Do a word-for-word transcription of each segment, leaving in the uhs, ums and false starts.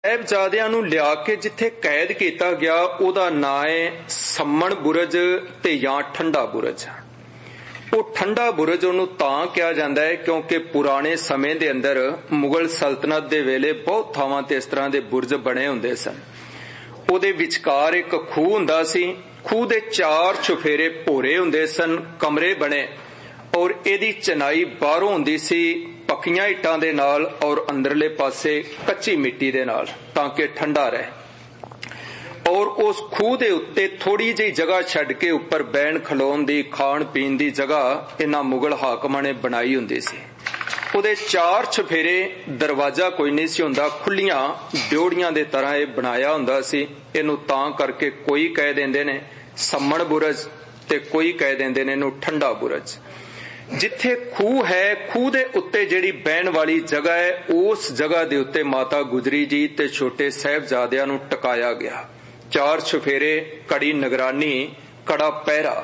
ਸਾਹਿਬਜ਼ਾਦਿਆਂ ਨੂੰ ਲਿਆ ਕੇ ਜਿੱਥੇ ਕੈਦ ਕੀਤਾ ਗਿਆ ਉਹਦਾ ਨਾਂ ਹੈ ਸੰਮਣ ਬੁਰਜ ਤੇ ਜਾਂ ਠੰਡਾ ਬੁਰਜ। ਉਹ ਠੰਡਾ ਬੁਰਜ ਉਹਨੂੰ ਤਾਂ ਕਿਹਾ ਜਾਂਦਾ ਹੈ ਕਿਉਂਕਿ ਪੁਰਾਣੇ ਸਮੇਂ ਦੇ ਅੰਦਰ ਮੁਗਲ ਸਲਤਨਤ ਦੇ ਵੇਲੇ ਬਹੁਤ ਥਾਵਾਂ ਤੇ ਇਸ ਤਰ੍ਹਾਂ ਦੇ ਬੁਰਜ ਬਣੇ ਹੁੰਦੇ ਸਨ। ਉਹਦੇ ਵਿਚਕਾਰ ਇੱਕ ਖੂਹ ਹੁੰਦਾ ਸੀ। ਖੂਹ ਦੇ ਚਾਰ ਚੁਫੇਰੇ ਭੋਰੇ ਹੁੰਦੇ ਸਨ, ਕਮਰੇ ਬਣੇ, ਔਰ ਇਹਦੀ ਚਨਾਈ ਬਾਹਰੋਂ ਹੁੰਦੀ ਸੀ ਪੱਕੀਆਂ ਇੱਟਾਂ ਦੇ ਨਾਲ ਔਰ ਅੰਦਰਲੇ ਪਾਸੇ ਕੱਚੀ ਮਿੱਟੀ ਦੇ ਨਾਲ, ਤਾਂ ਕਿ ਠੰਡਾ ਰਹੇ। ਔਰ ਉਸ ਖੂਹ ਦੇ ਉੱਤੇ ਥੋੜੀ ਜਿਹੀ ਜਗ੍ਹਾ ਛੱਡ ਕੇ ਉੱਪਰ ਬਹਿਣ ਖਲੋਣ ਦੀ, ਖਾਣ ਪੀਣ ਦੀ ਜਗ੍ਹਾ ਇਹਨਾਂ ਮੁਗਲ ਹਾਕਮਾਂ ਨੇ ਬਣਾਈ ਹੁੰਦੀ ਸੀ। ਉਹਦੇ ਚਾਰ ਚੁਫੇਰੇ, ਦਰਵਾਜ਼ਾ ਕੋਈ ਨਹੀਂ ਸੀ ਹੁੰਦਾ, ਖੁੱਲੀਆਂ ਡਿਓੜੀਆਂ ਦੇ ਤਰ੍ਹਾਂ ਇਹ ਬਣਾਇਆ ਹੁੰਦਾ ਸੀ। ਇਹਨੂੰ ਤਾਂ ਕਰਕੇ ਕੋਈ ਕਹਿ ਦਿੰਦੇ ਨੇ ਸੰਮਣ ਬੁਰਜ ਤੇ ਕੋਈ ਕਹਿ ਦਿੰਦੇ ਨੇ ਇਹਨੂੰ ਠੰਡਾ ਬੁਰਜ। ਜਿੱਥੇ ਖੂਹ ਹੈ, ਖੂਹ ਦੇ ਉੱਤੇ ਜਿਹੜੀ ਬਹਿਣ ਵਾਲੀ ਜਗ੍ਹਾ ਹੈ, ਉਸ ਜਗ੍ਹਾ ਦੇ ਉੱਤੇ ਮਾਤਾ ਗੁਜਰੀ ਜੀ ਤੇ ਛੋਟੇ ਸਾਹਿਬਜ਼ਾਦਿਆਂ ਨੂੰ ਟਿਕਾਇਆ ਗਿਆ। ਚਾਰ ਚੁਫੇਰੇ, ਕੜੀ ਨਿਗਰਾਨੀ, ਕੜਾ ਪਹਿਰਾ।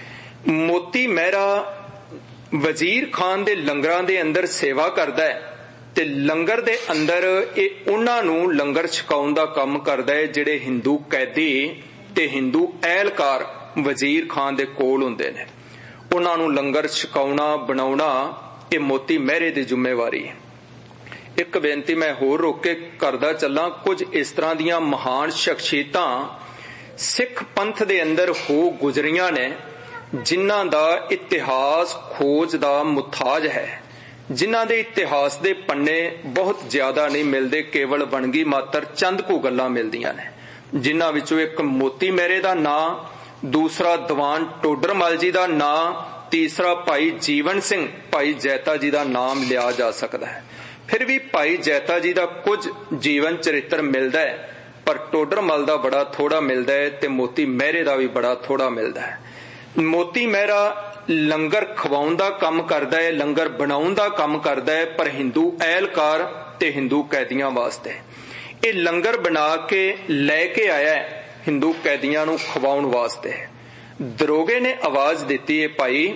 ਮੋਤੀ ਮਹਿਰਾ ਵਜ਼ੀਰ ਖਾਨ ਦੇ ਲੰਗਰਾਂ ਦੇ ਅੰਦਰ ਸੇਵਾ ਕਰਦਾ ਹੈ ਤੇ ਲੰਗਰ ਦੇ ਅੰਦਰ ਇਹ ਉਹਨਾਂ ਨੂੰ ਲੰਗਰ ਛਕਾਉਣ ਦਾ ਕੰਮ ਕਰਦਾ ਹੈ ਜਿਹੜੇ ਹਿੰਦੂ ਕੈਦੀ ਤੇ ਹਿੰਦੂ ਅਹਿਲਕਾਰ ਵਜ਼ੀਰ ਖਾਨ ਦੇ ਕੋਲ ਹੁੰਦੇ ਨੇ। ਉਹਨਾਂ ਨੂੰ ਲੰਗਰ ਛਕਾਉਣਾ, ਬਣਾਉਣਾ ਇਹ ਮੋਤੀ ਮਹਿਰੇ ਦੀ ਜ਼ਿੰਮੇਵਾਰੀ ਹੈ। ਇੱਕ ਬੇਨਤੀ ਮੈਂ ਹੋਰ ਰੋਕ ਕੇ ਕਰਦਾ ਚੱਲਾਂ। ਕੁਝ ਇਸ ਤਰ੍ਹਾਂ ਦੀਆਂ ਮਹਾਨ ਸ਼ਖਸੀਅਤਾਂ ਸਿੱਖ ਪੰਥ ਦੇ ਅੰਦਰ ਹੋ ਗੁਜ਼ਰੀਆਂ ਨੇ ਜਿਨ੍ਹਾਂ ਦਾ ਇਤਿਹਾਸ ਖੋਜ ਦਾ ਮੁਤਾਜ ਹੈ, ਜਿਨ੍ਹਾਂ ਦੇ ਇਤਿਹਾਸ ਦੇ ਪੰਨੇ ਬਹੁਤ ਜ਼ਿਆਦਾ ਨਹੀਂ ਮਿਲਦੇ, ਕੇਵਲ ਵਣਗੀ ਮਾਤਰ ਚੰਦ ਕੁ ਗੱਲਾਂ ਮਿਲਦੀਆਂ ਨੇ, ਜਿਨ੍ਹਾਂ ਵਿੱਚੋਂ ਇੱਕ ਮੋਤੀ ਮਹਿਰੇ ਦਾ ਨਾਂ, ਦੂਸਰਾ ਦੀਵਾਨ ਟੋਡਰਮਲ ਜੀ ਦਾ ਨਾਂ, ਤੀਸਰਾ ਭਾਈ ਜੀਵਨ ਸਿੰਘ, ਭਾਈ ਜੈਤਾ ਜੀ ਦਾ ਨਾਮ ਲਿਆ ਜਾ ਸਕਦਾ ਹੈ। ਫਿਰ ਵੀ ਭਾਈ ਜੈਤਾ ਜੀ ਦਾ ਕੁਝ ਜੀਵਨ ਚਰਿੱਤਰ ਮਿਲਦਾ ਹੈ, ਪਰ ਟੋਡਰਮਲ ਦਾ ਬੜਾ ਥੋੜਾ ਮਿਲਦਾ ਹੈ ਤੇ ਮੋਤੀ ਮਹਿਰੇ ਦਾ ਵੀ ਬੜਾ ਥੋੜਾ ਮਿਲਦਾ ਹੈ। ਮੋਤੀ ਮਹਿਰਾ ਲੰਗਰ ਖਵਾਉਣ ਦਾ ਕੰਮ ਕਰਦਾ ਹੈ, ਲੰਗਰ ਬਣਾਉਣ ਦਾ ਕੰਮ ਕਰਦਾ ਹੈ, ਪਰ ਹਿੰਦੂ ਅਹਿਲਕਾਰ ਤੇ ਹਿੰਦੂ ਕੈਦੀਆਂ ਵਾਸਤੇ। ਇਹ ਲੰਗਰ ਬਣਾ ਕੇ ਲੈ ਕੇ ਆਇਆ ਹੈ ਹਿੰਦੂ ਕੈਦੀਆਂ ਨੂੰ ਖਵਾਉਣ ਵਾਸਤੇ। ਦਰੋਗੇ ਨੇ ਆਵਾਜ਼ ਦਿੱਤੀ ਹੈ, ਭਾਈ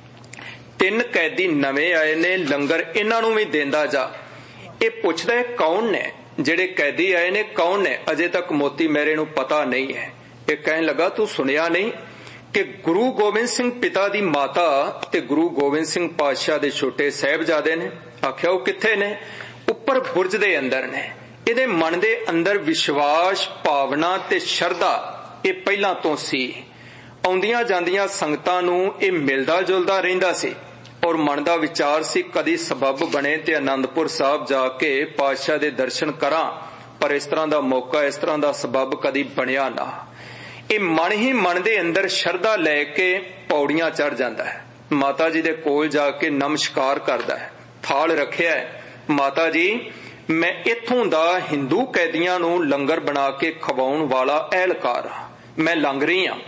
ਤਿੰਨ ਕੈਦੀ ਨਵੇਂ ਆਏ ਨੇ, ਲੰਗਰ ਇਹਨਾਂ ਨੂੰ ਵੀ ਦੇਂਦਾ ਜਾ। ਇਹ ਪੁੱਛਦਾ ਹੈ ਕੌਣ ਨੇ ਜਿਹੜੇ ਕੈਦੀ ਆਏ ਨੇ, ਕੌਣ ਨੇ? ਅਜੇ ਤੱਕ ਮੋਤੀ ਮਹਿਰੇ ਨੂੰ ਪਤਾ ਨਹੀਂ ਹੈ। ਇਹ ਕਹਿਣ ਲੱਗਾ ਤੂੰ ਸੁਣਿਆ ਨਹੀਂ ਕਿ ਗੁਰੂ ਗੋਬਿੰਦ ਸਿੰਘ ਪਿਤਾ ਦੀ ਮਾਤਾ ਤੇ ਗੁਰੂ ਗੋਬਿੰਦ ਸਿੰਘ ਪਾਤਸ਼ਾਹ ਦੇ ਛੋਟੇ ਸਾਹਿਬਜ਼ਾਦੇ ਨੇ? ਆਖਿਆ ਉਹ ਕਿੱਥੇ ਨੇ? ਉੱਪਰ ਬੁਰਜ ਦੇ ਅੰਦਰ ਨੇ। ਇਹਦੇ ਮਨ ਦੇ ਅੰਦਰ ਵਿਸ਼ਵਾਸ, ਭਾਵਨਾ ਤੇ ਸ਼ਰਧਾ ਇਹ ਪਹਿਲਾਂ ਤੋਂ ਸੀ। ਆਉਂਦੀਆਂ ਜਾਂਦੀਆਂ ਸੰਗਤਾਂ ਨੂੰ ਇਹ ਮਿਲਦਾ ਜੁਲਦਾ ਰਹਿੰਦਾ ਸੀ ਔਰ ਮਨ ਦਾ ਵਿਚਾਰ ਸੀ ਕਦੀ ਸਬੱਬ ਬਣੇ ਤੇ ਅਨੰਦਪੁਰ ਸਾਹਿਬ ਜਾ ਕੇ ਪਾਤਸ਼ਾਹ ਦੇ ਦਰਸ਼ਨ ਕਰਾਂ, ਪਰ ਇਸ ਤਰ੍ਹਾਂ ਦਾ ਮੌਕਾ, ਇਸ ਤਰ੍ਹਾਂ ਦਾ ਸਬੱਬ ਕਦੀ ਬਣਿਆ ਨਾ। ਇਹ ਮਨ ਹੀ ਮਨ ਦੇ ਅੰਦਰ ਸ਼ਰਧਾ ਲੈ ਕੇ ਪੌੜੀਆਂ ਚੜ ਜਾਂਦਾ ਹੈ। ਮਾਤਾ ਜੀ ਦੇ ਕੋਲ ਜਾ ਕੇ ਨਮਸਕਾਰ ਕਰਦਾ ਹੈ, ਥਾਲ ਰੱਖਿਆ ਹੈ। ਮਾਤਾ ਜੀ, ਮੈਂ ਇੱਥੋਂ ਦਾ ਹਿੰਦੂ ਕੈਦੀਆਂ ਨੂੰ ਲੰਗਰ ਬਣਾ ਕੇ ਖਵਾਉਣ ਵਾਲਾ ਅਹਿਲਕਾਰ ਹਾਂ, ਮੈਂ ਲੰਘ ਰਹੀ ਹਾਂ,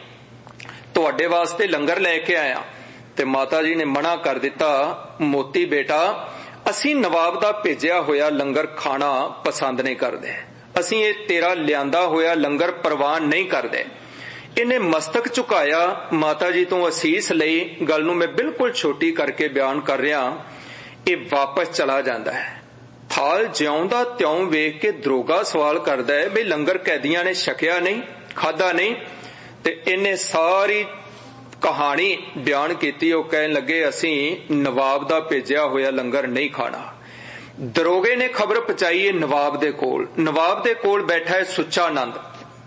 ਤੁਹਾਡੇ ਵਾਸਤੇ ਲੰਗਰ ਲੈ ਕੇ ਆਇਆ। ਤੇ ਮਾਤਾ ਜੀ ਨੇ ਮਨਾ ਕਰ ਦਿੱਤਾ, ਮੋਤੀ ਬੇਟਾ, ਅਸੀਂ ਨਵਾਬ ਦਾ ਭੇਜਿਆ ਹੋਇਆ ਲੰਗਰ ਖਾਣਾ ਪਸੰਦ ਨਹੀਂ ਕਰਦੇ, ਅਸੀਂ ਇਹ ਤੇਰਾ ਲਿਆਂਦਾ ਹੋਇਆ ਲੰਗਰ ਪ੍ਰਵਾਨ ਨਹੀਂ ਕਰਦੇ। ਇਹਨੇ ਮਸਤਕ ਝੁਕਾਇਆ, ਮਾਤਾ ਜੀ ਤੋਂ ਅਸੀਸ ਲਈ। ਗੱਲ ਨੂੰ ਮੈਂ ਬਿਲਕੁਲ ਛੋਟੀ ਕਰਕੇ ਬਿਆਨ ਕਰ ਰਿਹਾ। ਇਹ ਵਾਪਸ ਚਲਾ ਜਾਂਦਾ ਹੈ। ਥਾਲ ਜਿਉਂਦਾ ਤਿਉਂ ਵੇਖ ਕੇ ਦਰੋਗਾ ਸਵਾਲ ਕਰਦਾ ਹੈ, ਬਈ ਲੰਗਰ ਕੈਦੀਆਂ ਨੇ ਛਕਿਆ ਨਹੀਂ, ਖਾਧਾ ਨਹੀਂ? ਤੇ ਇਹਨੇ ਸਾਰੀ ਕਹਾਣੀ ਬਿਆਨ ਕੀਤੀ। ਉਹ ਕਹਿਣ ਲੱਗੇ ਅਸੀਂ ਨਵਾਬ ਦਾ ਭੇਜਿਆ ਹੋਇਆ ਲੰਗਰ ਨਹੀਂ ਖਾਣਾ। ਦਰੋਗੇ ਨੇ ਖਬਰ ਪਹੁੰਚਾਈ ਹੈ ਨਵਾਬ ਦੇ ਕੋਲ। ਨਵਾਬ ਦੇ ਕੋਲ ਬੈਠਾ ਹੈ ਸੁੱਚਾ ਨੰਦ,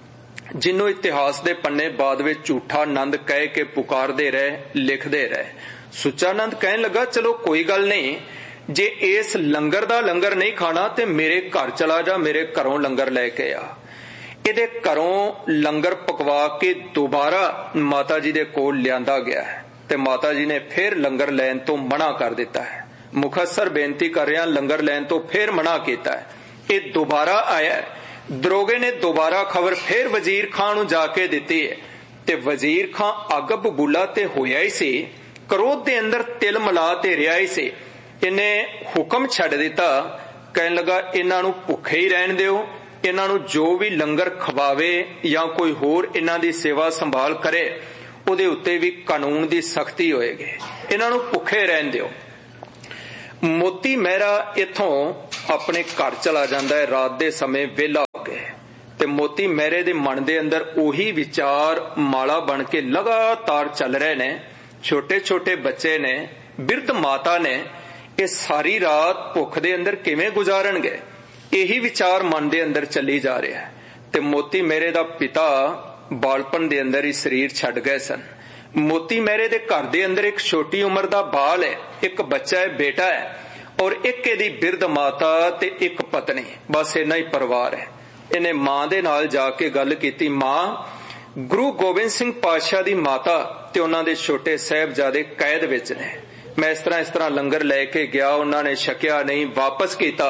ਜਿਹਨੂੰ ਇਤਿਹਾਸ ਦੇ ਪੰਨੇ ਬਾਅਦ ਵਿੱਚ ਝੂਠਾ ਨੰਦ ਕਹਿ ਕੇ ਪੁਕਾਰਦੇ ਰਹੇ, ਲਿਖਦੇ ਰਹੇ। ਸੁੱਚਾ ਨੰਦ ਕਹਿਣ ਲੱਗਾ ਚਲੋ ਕੋਈ ਗੱਲ ਨਹੀਂ, ਜੇ ਇਸ ਲੰਗਰ ਦਾ ਲੰਗਰ ਨਹੀਂ ਖਾਣਾ ਤੇ ਮੇਰੇ ਘਰ ਚਲਾ ਜਾ, ਮੇਰੇ ਘਰੋਂ ਲੰਗਰ ਲੈ ਕੇ ਆ। ਇਹਦੇ ਘਰੋਂ ਲੰਗਰ ਪਕਵਾ ਕੇ ਦੁਬਾਰਾ ਮਾਤਾ ਜੀ ਦੇ ਕੋਲ ਲਿਆਂਦਾ ਗਿਆ ਹੈ ਤੇ ਮਾਤਾ ਜੀ ਨੇ ਫਿਰ ਲੰਗਰ ਲੈਣ ਤੋਂ ਮਨਾ ਕਰ ਦਿੱਤਾ ਹੈ। ਮੁਖੱਸਰ ਬੇਨਤੀ ਕਰ ਰਿਹਾ, ਲੰਗਰ ਲੈਣ ਤੋਂ ਫਿਰ ਮਨਾ ਕੀਤਾ ਹੈ। ਇਹ ਦੁਬਾਰਾ ਆਇਆ। ਦਰੋਗੇ ਨੇ ਦੁਬਾਰਾ ਖਬਰ ਫਿਰ ਵਜ਼ੀਰ ਖਾਨ ਨੂੰ ਜਾ ਕੇ ਦਿੱਤੀ ਹੈ ਤੇ ਵਜ਼ੀਰ ਖਾਨ ਅੱਗ ਬਬੂਲਾ ਤੇ ਹੋਇਆ ਹੀ ਸੀ, ਕ੍ਰੋਧ ਦੇ ਅੰਦਰ ਤਿਲ ਮਿਲਾ ਤੇ ਰਿਹਾ ਹੀ ਸੀ। ਇਹਨੇ ਹੁਕਮ ਛੱਡ ਦਿੱਤਾ, ਕਹਿਣ ਲੱਗਾ ਇਹਨਾਂ ਨੂੰ ਭੁੱਖੇ ਹੀ ਰਹਿਣ ਦਿਓ, ਇਹਨਾਂ ਨੂੰ ਜੋ ਵੀ ਲੰਗਰ ਖਵਾਵੇ ਜਾਂ ਕੋਈ ਹੋਰ ਇਹਨਾਂ ਦੀ ਸੇਵਾ ਸੰਭਾਲ ਕਰੇ ਉਹਦੇ ਉੱਤੇ ਵੀ ਕਾਨੂੰਨ ਦੀ ਸਖਤੀ ਹੋਏਗੀ, ਇਹਨਾਂ ਨੂੰ ਭੁੱਖੇ ਰਹਿਣ ਦਿਓ। ਮੋਤੀ ਮਹਿਰਾ ਇਥੋਂ ਆਪਣੇ ਘਰ ਚਲਾ ਜਾਂਦਾ ਹੈ ਰਾਤ ਦੇ ਸਮੇਂ ਵਿਹਲਾ ਹੋ ਕੇ। ਤੇ ਮੋਤੀ ਮਹਿਰੇ ਦੇ ਮਨ ਦੇ ਅੰਦਰ ਉਹੀ ਵਿਚਾਰ ਮਾਲਾ ਬਣ ਕੇ ਲਗਾਤਾਰ ਚੱਲ ਰਹੇ ਨੇ। ਛੋਟੇ ਛੋਟੇ ਬੱਚੇ ਨੇ, ਬਿਰਧ ਮਾਤਾ ਨੇ, ਇਹ ਸਾਰੀ ਰਾਤ ਭੁੱਖ ਦੇ ਅੰਦਰ ਕਿਵੇਂ ਗੁਜ਼ਾਰਨਗੇ, ਇਹੀ ਵਿਚਾਰ ਮਨ ਦੇ ਅੰਦਰ ਚੱਲੀ ਜਾ ਰਿਹਾ ਹੈ। ਤੇ ਮੋਤੀ ਮਹਿਰੇ ਦਾ ਪਿਤਾ ਬਾਲਪਨ ਦੇ ਅੰਦਰ ਹੀ ਸਰੀਰ ਛੱਡ ਗਏ ਸਨ। ਮੋਤੀ ਮਹਿਰੇ ਦੇ ਘਰ ਦੇ ਅੰਦਰ ਇੱਕ ਛੋਟੀ ਉਮਰ ਦਾ ਬਾਲ ਹੈ, ਇੱਕ ਬੱਚਾ ਹੈ, ਬੇਟਾ ਹੈ, ਔਰ ਇੱਕ ਇਹਦੀ ਬਿਰਧ ਮਾਤਾ ਤੇ ਇੱਕ ਪਤਨੀ, ਬਸ ਇੰਨਾ ਹੀ ਪਰਿਵਾਰ ਹੈ। ਇਹਨੇ ਮਾਂ ਦੇ ਨਾਲ ਜਾ ਕੇ ਗੱਲ ਕੀਤੀ, ਮਾਂ ਗੁਰੂ ਗੋਬਿੰਦ ਸਿੰਘ ਪਾਤਸ਼ਾਹ ਦੀ ਮਾਤਾ ਤੇ ਉਹਨਾਂ ਦੇ ਛੋਟੇ ਸਾਹਿਬਜ਼ਾਦੇ ਕੈਦ ਵਿੱਚ ਨੇ। ਮੈਂ ਇਸ ਤਰ੍ਹਾਂ ਇਸ ਤਰ੍ਹਾਂ ਲੰਗਰ ਲੈ ਕੇ ਗਿਆ, ਉਹਨਾਂ ਨੇ ਛਕਿਆ ਨਹੀਂ, ਵਾਪਸ ਕੀਤਾ।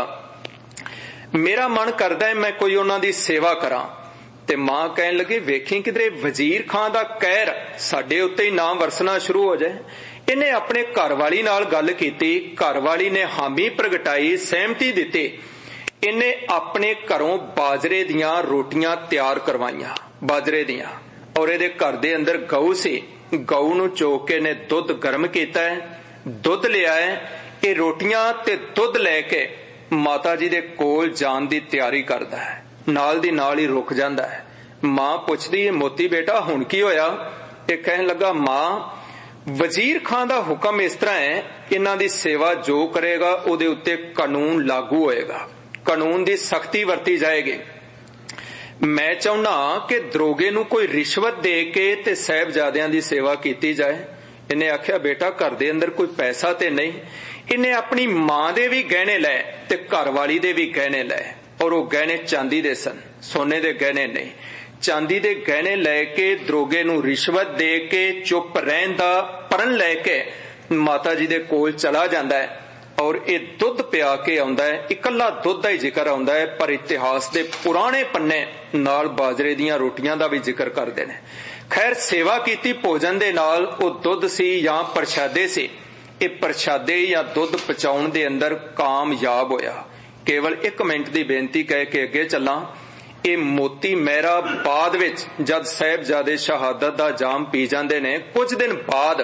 ਮੇਰਾ ਮਨ ਕਰਦਾ ਹੈ ਮੈਂ ਕੋਈ ਉਹਨਾਂ ਦੀ ਸੇਵਾ ਕਰਾਂ। ਤੇ ਮਾਂ ਕਹਿਣ ਲੱਗੀ, ਵੇਖੀ ਕਿਧਰੇ ਵਜ਼ੀਰ ਖਾਂ ਦਾ ਕਹਿਰ ਸਾਡੇ ਉੱਤੇ ਹੀ ਨਾ ਵਰਸਣਾ ਸ਼ੁਰੂ ਹੋ ਜਾਏ। ਇਹਨੇ ਆਪਣੇ ਘਰਵਾਲੀ ਨਾਲ ਗੱਲ ਕੀਤੀ, ਘਰਵਾਲੀ ਨੇ ਹਾਮੀ ਪ੍ਰਗਟਾਈ, ਸਹਿਮਤੀ ਦਿੱਤੀ। ਇਹਨੇ ਆਪਣੇ ਘਰੋਂ ਬਾਜਰੇ ਦੀਆਂ ਰੋਟੀਆਂ ਤਿਆਰ ਕਰਵਾਈਆਂ, ਬਾਜਰੇ ਦੀਆਂ, ਔਰ ਇਹਦੇ ਘਰ ਦੇ ਅੰਦਰ ਗਊ ਸੀ। ਗਊ ਨੂੰ ਚੋਕ ਕੇ ਨੇ ਦੁੱਧ ਗਰਮ ਕੀਤਾ ਹੈ, ਦੁੱਧ ਲਿਆ ਹੈ। ਇਹ ਰੋਟੀਆਂ ਤੇ ਦੁੱਧ ਲੈ ਕੇ ਮਾਤਾ ਜੀ ਦੇ ਕੋਲ ਜਾਣ ਦੀ ਤਿਆਰੀ ਕਰਦਾ ਹੈ। ਨਾਲ ਦੀ ਨਾਲ ਹੀ ਰੁਕ ਜਾਂਦਾ ਹੈ। ਮਾਂ ਪੁੱਛਦੀ ਹੈ, ਮੋਤੀ ਬੇਟਾ ਹੁਣ ਕੀ ਹੋਇਆ? ਇਹ ਕਹਿਣ ਲੱਗਾ, ਮਾਂ ਵਜ਼ੀਰ ਖਾਂ ਦਾ ਹੁਕਮ ਇਸ ਤਰ੍ਹਾਂ ਹੈ, ਇਹਨਾਂ ਦੀ ਸੇਵਾ ਜੋ ਕਰੇਗਾ ਉਹਦੇ ਉੱਤੇ ਕਾਨੂੰਨ ਲਾਗੂ ਹੋਏਗਾ, ਕਾਨੂੰਨ ਦੀ ਸਖਤੀ ਵਰਤੀ ਜਾਏਗੀ। ਮੈਂ ਚਾਹੁੰਦਾ ਕਿ ਦਰੋਗੇ ਨੂੰ ਕੋਈ ਰਿਸ਼ਵਤ ਦੇ ਕੇ ਤੇ ਸਾਹਿਬਜ਼ਾਦਿਆਂ ਦੀ ਸੇਵਾ ਕੀਤੀ ਜਾਏ। ਇਹਨੇ ਆਖਿਆ, ਬੇਟਾ ਘਰ ਦੇ ਅੰਦਰ ਕੋਈ ਪੈਸਾ ਤੇ ਨਹੀਂ। ਇਹਨੇ ਆਪਣੀ ਮਾਂ ਦੇ ਵੀ ਗਹਿਣੇ ਲਏ ਤੇ ਘਰਵਾਲੀ ਦੇ ਵੀ ਗਹਿਣੇ ਲਏ, ਔਰ ਉਹ ਗਹਿਣੇ ਚਾਂਦੀ ਦੇ ਸਨ, ਸੋਨੇ ਦੇ ਗਹਿਣੇ ਨਹੀਂ। ਚਾਂਦੀ ਦੇ ਗਹਿਣੇ ਲੈ ਕੇ ਦਰੋਗੇ ਨੂੰ ਰਿਸ਼ਵਤ ਦੇ ਕੇ ਚੁੱਪ ਰਹਿਣ ਦਾ ਪਰਨ ਲੈ ਕੇ ਮਾਤਾ ਜੀ ਦੇ ਕੋਲ ਚਲਾ ਜਾਂਦਾ ਹੈ, ਔਰ ਇਹ ਦੁੱਧ ਪਿਆ ਕੇ ਆਉਂਦਾ ਹੈ। ਇਕੱਲਾ ਦੁੱਧ ਦਾ ਹੀ ਜ਼ਿਕਰ ਆਉਂਦਾ ਹੈ, ਪਰ ਇਤਿਹਾਸ ਦੇ ਪੁਰਾਣੇ ਪੰਨੇ ਨਾਲ ਬਾਜਰੇ ਦੀਆਂ ਰੋਟੀਆਂ ਦਾ ਵੀ ਜ਼ਿਕਰ ਕਰਦੇ ਨੇ। ਖੈਰ, ਸੇਵਾ ਕੀਤੀ ਭੋਜਨ ਦੇ ਨਾਲ, ਉਹ ਦੁੱਧ ਸੀ ਜਾਂ ਪ੍ਰਸ਼ਾਦੇ ਸੀ। ਇਹ ਪ੍ਰਸ਼ਾਦੇ ਜਾਂ ਦੁੱਧ ਪਹੁੰਚਾਉਣ ਦੇ ਅੰਦਰ ਕਾਮਯਾਬ ਹੋਇਆ। ਕੇਵਲ ਇੱਕ ਮਿੰਟ ਦੀ ਬੇਨਤੀ ਕਹਿ ਕੇ ਅੱਗੇ ਚੱਲਾਂ। ਇਹ ਮੋਤੀ ਮਹਿਰਾ ਬਾਅਦ ਵਿੱਚ ਜਦ ਸਾਹਿਬਜ਼ਾਦੇ ਸ਼ਹਾਦਤ ਦਾ ਜਾਮ ਪੀ ਜਾਂਦੇ ਨੇ, ਕੁਝ ਦਿਨ ਬਾਅਦ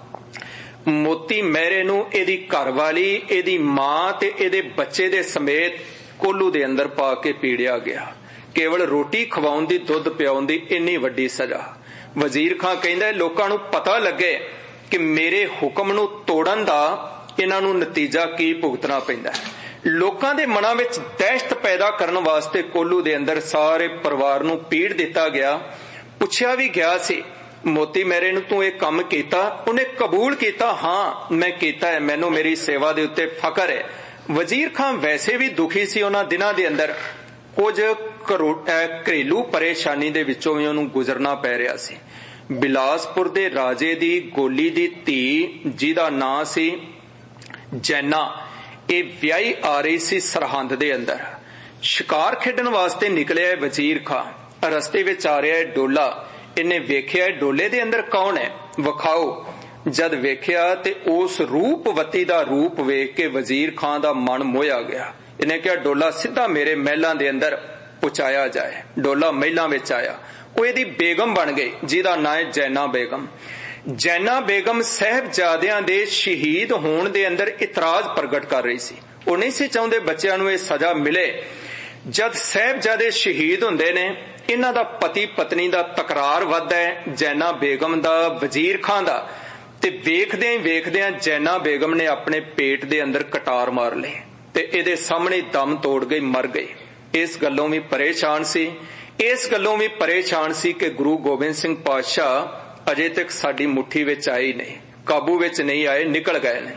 ਮੋਤੀ ਮਹਿਰੇ ਨੂੰ ਇਹਦੀ ਘਰਵਾਲੀ, ਇਹਦੀ ਮਾਂ ਤੇ ਇਹਦੇ ਬੱਚੇ ਦੇ ਸਮੇਤ ਕੋਲੂ ਦੇ ਅੰਦਰ ਪਾ ਕੇ ਪੀੜਿਆ ਗਿਆ। ਕੇਵਲ ਰੋਟੀ ਖਵਾਉਣ ਦੀ, ਦੁੱਧ ਪਿਆਉਣ ਦੀ ਇੰਨੀ ਵੱਡੀ ਸਜ਼ਾ। ਵਜ਼ੀਰ ਖਾਂ ਕਹਿੰਦਾ, ਲੋਕਾਂ ਨੂੰ ਪਤਾ ਲੱਗੇ ਕਿ ਮੇਰੇ ਹੁਕਮ ਨੂੰ ਤੋੜਨ ਦਾ ਇਹਨਾਂ ਨੂੰ ਨਤੀਜਾ ਕੀ ਭੁਗਤਣਾ ਪੈਂਦਾ। ਲੋਕਾਂ ਦੇ ਮਨਾਂ ਵਿੱਚ ਦਹਿਸ਼ਤ ਪੈਦਾ ਕਰਨ ਵਾਸਤੇ ਕੋਲੂ ਦੇ ਅੰਦਰ ਸਾਰੇ ਪਰਿਵਾਰ ਨੂੰ ਪੀੜ ਦਿੱਤਾ ਗਿਆ। ਪੁੱਛਿਆ ਵੀ ਗਿਆ ਸੀ, ਮੋਤੀ ਮਹਿਰੇ ਨੂੰ ਤੂੰ ਇਹ ਕੰਮ ਕੀਤਾ? ਉਹਨੇ ਕਬੂਲ ਕੀਤਾ, ਹਾਂ ਮੈਂ ਕੀਤਾ ਹੈ, ਮੈਨੂੰ ਮੇਰੀ ਸੇਵਾ ਦੇ ਉੱਤੇ ਫਖਰ ਹੈ। ਵਜ਼ੀਰ ਖਾਂ ਵੈਸੇ ਵੀ ਦੁਖੀ ਸੀ ਉਹਨਾਂ ਦਿਨਾਂ ਦੇ ਅੰਦਰ, ਕੁਝ ਘਰੇਲੂ ਪਰੇਸ਼ਾਨੀ ਦੇ ਵਿੱਚੋਂ ਵੀ ਉਹਨੂੰ ਗੁਜ਼ਰਨਾ ਪੈ ਰਿਹਾ ਸੀ। ਬਿਲਾਸਪੁਰ ਦੇ ਰਾਜੇ ਦੀ ਗੋਲੀ ਦੀ ਧੀ, ਜਿਹਦਾ ਨਾਂ ਸੀ ਜੈਨਾ, ਇਹ ਵਿਆਹੀ ਆ ਰਹੀ ਸੀ ਸਰਹੰਦ ਦੇ ਅੰਦਰ। ਸ਼ਿਕਾਰ ਖੇਡਣ ਵਾਸਤੇ ਨਿਕਲਿਆ ਵਜ਼ੀਰ ਖਾਂ। ਰਸਤੇ ਵਿੱਚ ਆ ਰਿਹਾ ਹੈ ਡੋਲਾ। ਇਹਨੇ ਵੇਖਿਆ ਡੋਲੇ ਦੇ ਅੰਦਰ ਕੌਣ ਹੈ, ਵਿਖਾਓ। ਜਦ ਵੇਖਿਆ ਤੇ ਉਸ ਰੂਪਵਤੀ ਦਾ ਰੂਪ ਵੇਖ ਕੇ ਵਜ਼ੀਰ ਖਾਂ ਦਾ ਮਨ ਮੋਹਿਆ ਗਿਆ। ਇਹਨੇ ਕਿਹਾ, ਡੋਲਾ ਸਿੱਧਾ ਮੇਰੇ ਮਹਿਲਾਂ ਦੇ ਅੰਦਰ ਪਹੁੰਚਾਇਆ ਜਾਏ। ਡੋਲਾ ਮਹਿਲਾਂ ਵਿੱਚ ਆਇਆ। ਉਹ ਇਹਦੀ ਬੇਗਮ ਬਣ ਗਈ, ਜਿਹਦਾ ਨਾਂ ਹੈ ਜੈਨਾ ਬੇਗਮ। ਜੈਨਾ ਬੇਗਮ ਸਾਹਿਬਜ਼ਾਦਿਆਂ ਦੇ ਸ਼ਹੀਦ ਹੋਣ ਦੇ ਅੰਦਰ ਇਤਰਾਜ਼ ਪ੍ਰਗਟ ਕਰ ਰਹੀ ਸੀ। ਉਹ ਨਹੀਂ ਸੀ ਚਾਹੁੰਦੇ ਬੱਚਿਆਂ ਨੂੰ ਇਹ ਸਜ਼ਾ ਮਿਲੇ। ਜਦ ਸਾਹਿਬਜ਼ਾਦੇ ਸ਼ਹੀਦ ਹੁੰਦੇ ਨੇ, ਇਹਨਾਂ ਦਾ ਪਤੀ ਪਤਨੀ ਦਾ ਤਕਰਾਰ ਵੱਧਦਾ ਹੈ, ਜੈਨਾ ਬੇਗਮ ਦਾ, ਵਜ਼ੀਰ ਖਾਂ ਦਾ, ਤੇ ਵੇਖਦਿਆਂ ਹੀ ਵੇਖਦਿਆਂ ਜੈਨਾ ਬੇਗਮ ਨੇ ਆਪਣੇ ਪੇਟ ਦੇ ਅੰਦਰ ਕਟਾਰ ਮਾਰ ਲਈ ਤੇ ਇਹਦੇ ਸਾਹਮਣੇ ਦਮ ਤੋੜ ਗਈ, ਮਰ ਗਈ। ਇਸ ਗੱਲੋਂ ਵੀ ਪਰੇਸ਼ਾਨ ਸੀ, ਇਸ ਗੱਲੋਂ ਵੀ ਪਰੇਸ਼ਾਨ ਸੀ ਕਿ ਗੁਰੂ ਗੋਬਿੰਦ ਸਿੰਘ ਪਾਤਸ਼ਾਹ ਅਜੇ ਤੱਕ ਸਾਡੀ ਮੁੱਠੀ ਵਿੱਚ ਆਏ ਨਹੀਂ, ਕਾਬੂ ਵਿੱਚ ਨਹੀਂ ਆਏ, ਨਿਕਲ ਗਏ ਨੇ।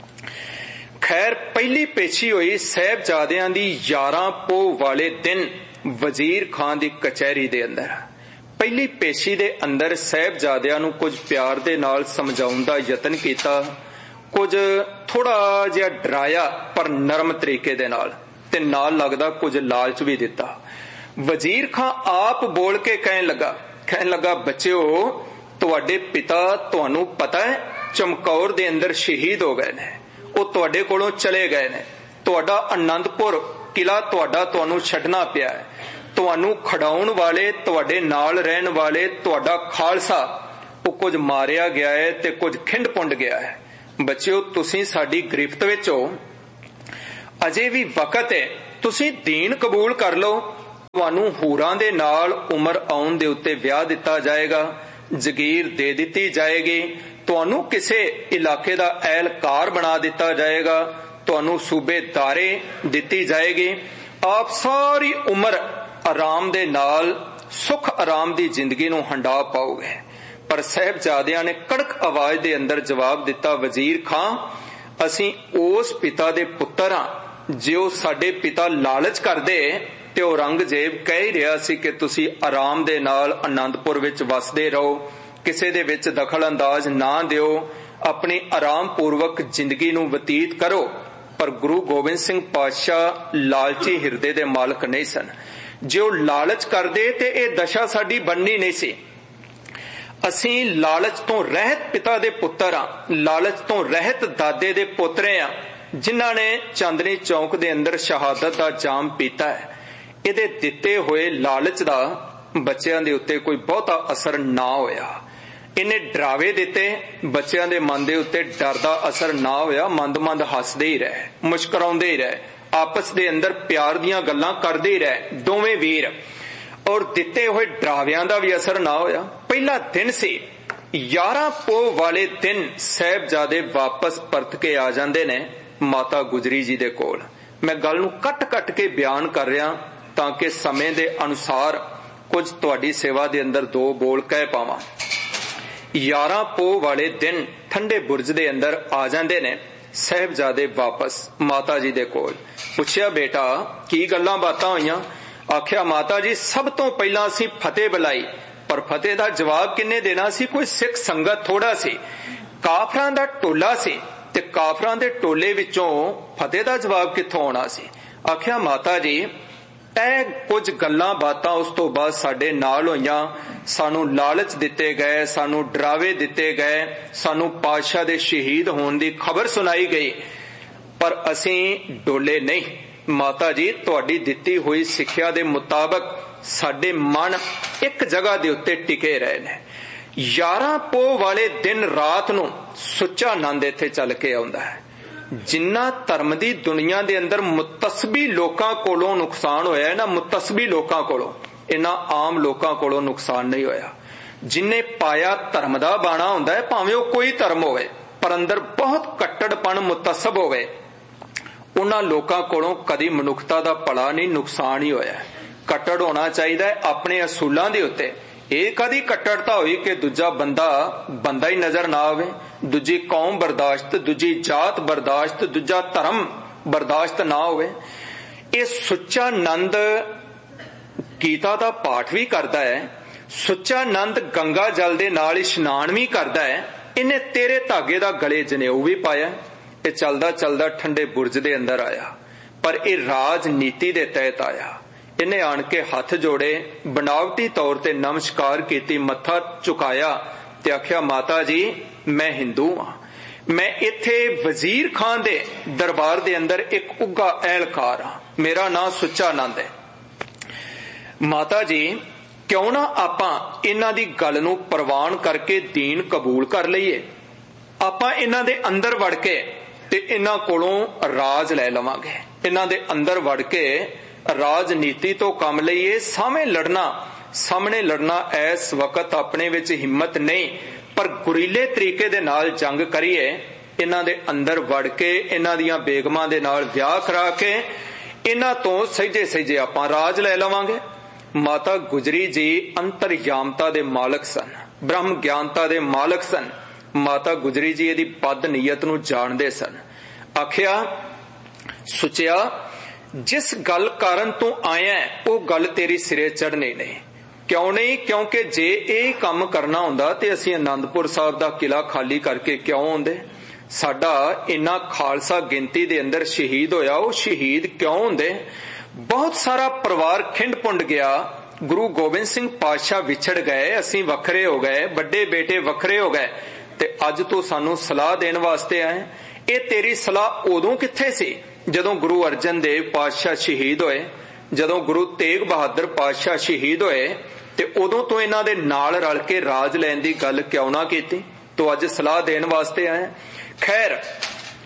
ਖੈਰ, ਪਹਿਲੀ ਪੇਸ਼ੀ ਹੋਈ ਸਾਹਿਬਜ਼ਾਦਿਆਂ ਦੀ ਗਿਆਰਾਂ ਪੋਹ ਵਾਲੇ ਦਿਨ ਵਜ਼ੀਰ ਖਾਂ ਦੀ ਕਚਹਿਰੀ ਦੇ ਅੰਦਰ। ਪਹਿਲੀ ਪੇਸ਼ੀ ਦੇ ਅੰਦਰ ਸਾਹਿਬਜ਼ਾਦਿਆਂ ਨੂੰ ਕੁਝ ਪਿਆਰ ਦੇ ਨਾਲ ਸਮਝਾਉਣ ਦਾ ਯਤਨ ਕੀਤਾ, ਕੁਝ ਥੋੜਾ ਜਿਹਾ ਡਰਾਇਆ ਪਰ ਨਰਮ ਤਰੀਕੇ ਦੇ ਨਾਲ, ਤੇ ਨਾਲ ਲੱਗਦਾ ਕੁਝ ਲਾਲਚ ਵੀ ਦਿੱਤਾ। ਵਜ਼ੀਰ ਖਾਂ ਆਪ ਬੋਲ ਕੇ ਕਹਿਣ ਲੱਗਾ ਕਹਿਣ ਲੱਗਾ ਬੱਚਿਓ, ਤੁਹਾਡੇ ਪਿਤਾ, ਤੁਹਾਨੂੰ ਪਤਾ ਹੈ, ਚਮਕੌਰ ਦੇ ਅੰਦਰ ਸ਼ਹੀਦ ਹੋ ਗਏ ਨੇ। ਉਹ ਤੁਹਾਡੇ ਕੋਲੋਂ ਚਲੇ ਗਏ ਨੇ। ਤੁਹਾਡਾ ਆਨੰਦਪੁਰ ਕਿਲਾ ਤੁਹਾਡਾ ਤੁਹਾਨੂੰ ਛੱਡਣਾ ਪਿਆ ਹੈ। ਤੁਹਾਨੂੰ ਖੜਾਉਣ ਵਾਲੇ, ਤੁਹਾਡੇ ਨਾਲ ਰਹਿਣ ਵਾਲੇ, ਤੁਹਾਡਾ ਖਾਲਸਾ, ਉਹ ਕੁਝ ਮਾਰਿਆ ਗਿਆ ਹੈ ਤੇ ਕੁਝ ਖਿੰਡ ਪੁੰਡ ਗਿਆ ਹੈ। ਬੱਚਿਓ, ਤੁਸੀਂ ਸਾਡੀ ਗ੍ਰਿਫਤ ਵਿੱਚ ਹੋ, ਅਜੇ ਵੀ ਵਕਤ ਹੈ, ਤੁਸੀਂ ਦੀਨ ਕਬੂਲ ਕਰ ਲਓ। ਤੁਹਾਨੂੰ ਹੂਰਾਂ ਦੇ ਨਾਲ ਉਮਰ ਆਉਣ ਦੇ ਉੱਤੇ ਵਿਆਹ ਦਿੱਤਾ ਜਾਏਗਾ, ਜਗੀਰ ਦੇ ਦਿੱਤੀ ਜਾਏਗੀ, ਤੁਹਾਨੂੰ ਕਿਸੇ ਇਲਾਕੇ ਦਾ ਐਲਕਾਰ ਬਣਾ ਦਿੱਤਾ ਜਾਏਗਾ, ਤੁਹਾਨੂੰ ਸੂਬੇਦਾਰੇ ਦਿੱਤੀ ਜਾਏਗੀ। ਆਪ ਸਾਰੀ ਉਮਰ ਆਰਾਮ ਦੇ ਨਾਲ ਸੁਖ ਆਰਾਮ ਦੀ ਜ਼ਿੰਦਗੀ ਨੂੰ ਹੰਡਾ ਪਾਓਗੇ। ਪਰ ਸਾਹਿਬਜ਼ਾਦਿਆਂ ਨੇ ਕੜਕ ਆਵਾਜ਼ ਦੇ ਅੰਦਰ ਜਵਾਬ ਦਿੱਤਾ, ਵਜ਼ੀਰ ਖਾਂ, ਅਸੀਂ ਉਸ ਪਿਤਾ ਦੇ ਪੁੱਤਰ ਹਾਂ ਜੋ ਸਾਡੇ ਪਿਤਾ ਲਾਲਚ ਕਰਦੇ ਤੇ ਔਰੰਗਜ਼ੇਬ ਕਹਿ ਹੀ ਰਿਹਾ ਸੀ ਕਿ ਤੁਸੀਂ ਆਰਾਮ ਦੇ ਨਾਲ ਆਨੰਦਪੁਰ ਵਿੱਚ ਵਸਦੇ ਰਹੋ, ਕਿਸੇ ਦੇ ਵਿੱਚ ਦਖਲ ਅੰਦਾਜ਼ ਨਾ ਦਿਓ, ਆਪਣੀ ਆਰਾਮ ਪੂਰਵਕ ਜ਼ਿੰਦਗੀ ਨੂੰ ਬਤੀਤ ਕਰੋ। ਪਰ ਗੁਰੂ ਗੋਬਿੰਦ ਸਿੰਘ ਪਾਤਸ਼ਾਹ ਲਾਲਚੀ ਹਿਰਦੇ ਦੇ ਮਾਲਕ ਨਹੀਂ ਸਨ। ਜੇ ਉਹ ਲਾਲਚ ਕਰਦੇ ਤੇ ਇਹ ਦਸ਼ਾ ਸਾਡੀ ਬਣਨੀ ਨਹੀਂ ਸੀ। ਅਸੀਂ ਲਾਲਚ ਤੋਂ ਰਹਿਤ ਪਿਤਾ ਦੇ ਪੁੱਤਰ ਹਾਂ, ਲਾਲਚ ਤੋਂ ਰਹਿਤ ਦਾਦੇ ਦੇ ਪੋਤਰੇ ਹਾਂ, ਜਿਨ੍ਹਾਂ ਨੇ ਚਾਂਦਨੀ ਚੌਕ ਦੇ ਅੰਦਰ ਸ਼ਹਾਦਤ ਦਾ ਜਾਮ ਪੀਤਾ ਹੈ। ਇਹਦੇ ਦਿੱਤੇ ਹੋਏ ਲਾਲਚ ਦਾ ਬੱਚਿਆਂ ਦੇ ਉੱਤੇ ਕੋਈ ਬਹੁਤਾ ਅਸਰ ਨਾ ਹੋਇਆ। ਇਹਨੇ ਡਰਾਵੇ ਦਿੱਤੇ, ਬੱਚਿਆਂ ਦੇ ਮਨ ਦੇ ਉੱਤੇ ਡਰ ਦਾ ਅਸਰ ਨਾ ਹੋਇਆ। ਮੰਦ ਮੰਦ ਹੱਸਦੇ ਹੀ ਰਹੇ, ਮੁਸਕਰਾਉਂਦੇ ਹੀ ਰਹੇ, ਆਪਸ ਦੇ ਅੰਦਰ ਪਿਆਰ ਦੀਆਂ ਗੱਲਾਂ ਕਰਦੇ ਹੀ ਰਹੇ ਦੋਵੇਂ ਵੀਰ। ਔਰ ਦਿੱਤੇ ਹੋਏ ਡਰਾਵਿਆਂ ਦਾ ਵੀ ਅਸਰ ਨਾ ਹੋਇਆ। ਪਹਿਲਾ ਦਿਨ ਸੀ, ਗਿਆਰਾਂ ਪੋਹ ਵਾਲੇ ਦਿਨ ਸਾਹਿਬਜ਼ਾਦੇ ਵਾਪਸ ਪਰਤ ਕੇ ਆ ਜਾਂਦੇ ਨੇ ਮਾਤਾ ਗੁਜਰੀ ਜੀ ਦੇ ਕੋਲ। ਮੈਂ ਗੱਲ ਨੂੰ ਕੱਟ ਕੱਟ ਕੇ ਬਿਆਨ ਕਰ ਰਿਹਾ ਤਾਂ ਕਿ ਸਮੇਂ ਦੇ ਅਨੁਸਾਰ ਕੁਝ ਤੁਹਾਡੀ ਸੇਵਾ ਦੇ ਅੰਦਰ ਦੋ ਬੋਲ ਕਹਿ ਪਾਵਾਂ। ਗਿਆਰਾਂ ਪੋਹ ਵਾਲੇ ਦਿਨ ਠੰਡੇ ਬੁਰਜ ਦੇ ਅੰਦਰ ਆ ਜਾਂਦੇ ਨੇ ਸਾਹਿਬਜ਼ਾਦੇ ਵਾਪਸ ਮਾਤਾ ਜੀ ਦੇ ਕੋਲ। ਪੁੱਛਿਆ, ਬੇਟਾ ਕੀ ਗੱਲਾਂ ਬਾਤਾਂ ਹੋਈਆਂ? ਆਖਿਆ, ਮਾਤਾ ਜੀ ਸਭ ਤੋਂ ਪਹਿਲਾਂ ਅਸੀਂ ਫਤਿਹ ਬੁਲਾਈ, ਪਰ ਫਤਿਹ ਦਾ ਜਵਾਬ ਕਿੰਨੇ ਦੇਣਾ ਸੀ? ਕੋਈ ਸਿੱਖ ਸੰਗਤ ਥੋੜਾ ਸੀ, ਕਾਫਰਾਂ ਦਾ ਟੋਲਾ ਸੀ, ਤੇ ਕਾਫਰਾਂ ਦੇ ਟੋਲੇ ਵਿੱਚੋਂ ਫਤਿਹ ਦਾ ਜਵਾਬ ਕਿੱਥੋਂ ਆਉਣਾ ਸੀ? ਆਖਿਆ, ਮਾਤਾ ਜੀ ਇਹ ਕੁਝ ਗੱਲਾਂ ਬਾਤਾਂ ਉਸ ਤੋਂ ਬਾਅਦ ਸਾਡੇ ਨਾਲ ਹੋਈਆਂ। ਸਾਨੂੰ ਲਾਲਚ ਦਿੱਤੇ ਗਏ, ਸਾਨੂੰ ਡਰਾਵੇ ਦਿੱਤੇ ਗਏ, ਸਾਨੂੰ ਪਾਤਸ਼ਾਹ ਦੇ ਸ਼ਹੀਦ ਹੋਣ ਦੀ ਖਬਰ ਸੁਣਾਈ ਗਈ, ਪਰ ਅਸੀਂ ਡੋਲੇ ਨਹੀਂ। ਮਾਤਾ ਜੀ ਤੁਹਾਡੀ ਦਿੱਤੀ ਹੋਈ ਸਿੱਖਿਆ ਦੇ ਮੁਤਾਬਕ ਸਾਡੇ ਮਨ ਇੱਕ ਜਗ੍ਹਾ ਦੇ ਉੱਤੇ ਟਿਕੇ ਰਹੇ ਨੇ। ਗਿਆਰਾਂ ਪੋਹ ਵਾਲੇ ਦਿਨ ਰਾਤ ਨੂੰ ਸੁੱਚਾ ਆਨੰਦ ਇੱਥੇ ਚੱਲ ਕੇ ਆਉਂਦਾ ਹੈ। ਜਿੰਨਾ ਧਰਮ ਦੀ ਦੁਨੀਆ ਦੇ ਅੰਦਰ ਮੁਤਸਬੀ ਲੋਕਾਂ ਕੋਲੋਂ ਨੁਕਸਾਨ ਹੋਇਆ ਨਾ, ਮੁਤਸਬੀ ਲੋਕਾਂ ਕੋਲੋਂ, ਇਹਨਾਂ ਆਮ ਲੋਕਾਂ ਕੋਲੋਂ ਨੁਕਸਾਨ ਨਹੀਂ ਹੋਇਆ। ਜਿਨੇ ਪਾਇਆ ਧਰਮ ਦਾ ਬਾਣਾ ਹੁੰਦਾ ਹੈ, ਭਾਵੇਂ ਉਹ ਕੋਈ ਧਰਮ ਹੋਵੇ, ਪਰ ਅੰਦਰ ਬਹੁਤ ਕੱਟੜਪਣ ਮੁਤਸਬ ਹੋਵੇ, ਉਹਨਾਂ ਲੋਕਾਂ ਕੋਲੋਂ ਕਦੀ ਮਨੁੱਖਤਾ ਦਾ ਭਲਾ ਨਹੀਂ, ਨੁਕਸਾਨ ਹੀ ਹੋਇਆ। ਕੱਟੜ ਹੋਣਾ ਚਾਹੀਦਾ ਹੈ ਆਪਣੇ ਅਸੂਲਾਂ ਦੇ ਉੱਤੇ। ਇਹ ਕਦੀ ਕੱਟੜਤਾ ਹੋਈ ਕਿ ਦੂਜਾ ਬੰਦਾ ਬੰਦਾ ਹੀ ਨਜ਼ਰ ਨਾ ਆਵੇ, ਦੂਜੀ ਕੌਮ ਬਰਦਾਸ਼ਤ, ਦੂਜੀ ਜਾਤ ਬਰਦਾਸ਼ਤ, ਦੂਜਾ ਧਰਮ ਬਰਦਾਸ਼ਤ ਨਾ ਹੋਵੇ। ਇਹ ਸੁੱਚਾ ਆਨੰਦ ਗੀਤਾ ਦਾ ਪਾਠ ਵੀ ਕਰਦਾ ਹੈ, ਸੁੱਚਾ ਆਨੰਦ ਗੰਗਾ ਜਲ ਦੇ ਨਾਲ ਇਸ਼ਨਾਨ ਵੀ ਕਰਦਾ ਹੈ। ਇਹਨੇ ਤੇਰੇ ਧਾਗੇ ਦਾ ਗਲੇ ਜਨੇਊ ਵੀ ਪਾਇਆ। ਇਹ ਚਲਦਾ ਚਲਦਾ ਠੰਡੇ ਬੁਰਜ ਦੇ ਅੰਦਰ ਆਇਆ, ਪਰ ਇਹ ਰਾਜਨੀਤੀ ਦੇ ਤਹਿਤ ਆਇਆ। ਇਹਨੇ ਆਣ ਕੇ ਹੱਥ ਜੋੜੇ, ਬਣਾਵਟੀ ਤੌਰ ਤੇ ਨਮਸਕਾਰ ਕੀਤੀ, ਮੱਥਾ ਝੁਕਾਇਆ ਤੇ ਆਖਿਆ, ਮਾਤਾ ਜੀ ਮੈਂ ਹਿੰਦੂ ਹਾਂ, ਮੈਂ ਇੱਥੇ ਵਜ਼ੀਰ ਖਾਨ ਦੇ ਦਰਬਾਰ ਦੇ ਅੰਦਰ ਇੱਕ ਉੱਘਾ ਅਹਿਲਕਾਰ ਹਾਂ, ਮੇਰਾ ਨਾਂ ਸੁੱਚਾ ਆਨੰਦ ਹੈ। ਮਾਤਾ ਜੀ ਕਿਉਂ ਨਾ ਆਪਾਂ ਇਹਨਾਂ ਦੀ ਗੱਲ ਨੂੰ ਪ੍ਰਵਾਨ ਕਰਕੇ ਦੀਨ ਕਬੂਲ ਕਰ ਲਈਏ। ਆਪਾਂ ਇਹਨਾਂ ਦੇ ਅੰਦਰ ਵੜ ਕੇ ਤੇ ਇਹਨਾਂ ਕੋਲੋਂ ਰਾਜ ਲੈ ਲਵਾਂਗੇ, ਇਹਨਾਂ ਦੇ ਅੰਦਰ ਵੜ ਕੇ ਰਾਜਨੀਤੀ ਤੋਂ ਕੰਮ ਲਈਏ। ਸਾਹਮਣੇ ਲੜਨਾ ਸਾਹਮਣੇ ਲੜਨਾ ਇਸ ਵਕਤ ਆਪਣੇ ਵਿੱਚ ਹਿੰਮਤ ਨਹੀਂ, ਪਰ ਗੁਰੀਲੇ ਤਰੀਕੇ ਦੇ ਨਾਲ ਜੰਗ ਕਰੀਏ। ਇਹਨਾਂ ਦੇ ਅੰਦਰ ਵੜ ਕੇ ਇਹਨਾਂ ਦੀਆਂ ਬੇਗਮਾਂ ਦੇ ਨਾਲ ਵਿਆਹ ਕਰਾ ਕੇ ਇਹਨਾਂ ਤੋਂ ਸਹਿਜੇ ਸਹਿਜੇ ਆਪਾਂ ਰਾਜ ਲੈ ਲਵਾਂਗੇ। ਮਾਤਾ ਗੁਜਰੀ ਜੀ ਅੰਤਰਯਾਮਤਾ ਦੇ ਮਾਲਕ ਸਨ, ਬ੍ਰਹਮ ਗਿਆਨਤਾ ਦੇ ਮਾਲਕ ਸਨ। ਮਾਤਾ ਗੁਜਰੀ ਜੀ ਇਹਦੀ ਬਦ ਨੀਅਤ ਨੂੰ ਜਾਣਦੇ ਸਨ। ਆਖਿਆ, ਸੁੱਚਿਆ ਜਿਸ ਗੱਲ ਕਾਰਨ ਤੂੰ ਆਇਆ ਉਹ ਗੱਲ ਤੇਰੀ ਸਿਰੇ ਚੜ੍ਹਨੀ ਨਹੀਂ। ਕਿਉਂ ਨਹੀਂ? ਕਿਉਂਕਿ ਜੇ ਇਹ ਕੰਮ ਕਰਨਾ ਹੁੰਦਾ ਤੇ ਅਸੀਂ ਅਨੰਦਪੁਰ ਸਾਹਿਬ ਦਾ ਕਿਲਾ ਖਾਲੀ ਕਰਕੇ ਕਿਉਂ ਆਉਂਦੇ? ਸਾਡਾ ਇੰਨਾ ਖਾਲਸਾ ਗਿਣਤੀ ਦੇ ਅੰਦਰ ਸ਼ਹੀਦ ਹੋਇਆ, ਉਹ ਸ਼ਹੀਦ ਕਿਉਂ ਹੁੰਦੇ? ਬਹੁਤ ਸਾਰਾ ਪਰਿਵਾਰ ਖਿੰਡ ਪੁੰਡ ਗਿਆ, ਗੁਰੂ ਗੋਬਿੰਦ ਸਿੰਘ ਪਾਤਸ਼ਾਹ ਵਿਛੜ ਗਏ, ਅਸੀਂ ਵੱਖਰੇ ਹੋ ਗਏ, ਵੱਡੇ ਬੇਟੇ ਵੱਖਰੇ ਹੋ ਗਏ, ਤੇ ਅੱਜ ਤੋਂ ਸਾਨੂੰ ਸਲਾਹ ਦੇਣ ਵਾਸਤੇ ਆਏ। ਇਹ ਤੇਰੀ ਸਲਾਹ ਉਦੋਂ ਕਿੱਥੇ ਸੀ ਜਦੋਂ ਗੁਰੂ ਅਰਜਨ ਦੇਵ ਪਾਤਸ਼ਾਹ ਸ਼ਹੀਦ ਹੋਏ, ਜਦੋਂ ਗੁਰੂ ਤੇਗ ਬਹਾਦਰ ਪਾਤਸ਼ਾਹ ਸ਼ਹੀਦ ਹੋਏ, ਤੇ ਉਦੋਂ ਤੋਂ ਇਹਨਾਂ ਦੇ ਨਾਲ ਰਲ ਕੇ ਰਾਜ ਲੈਣ ਦੀ ਗੱਲ ਕਿਉਂ ਨਾ ਕੀਤੀ? ਤੂੰ ਅੱਜ ਸਲਾਹ ਦੇਣ ਵਾਸਤੇ ਆਏ। ਖੈਰ,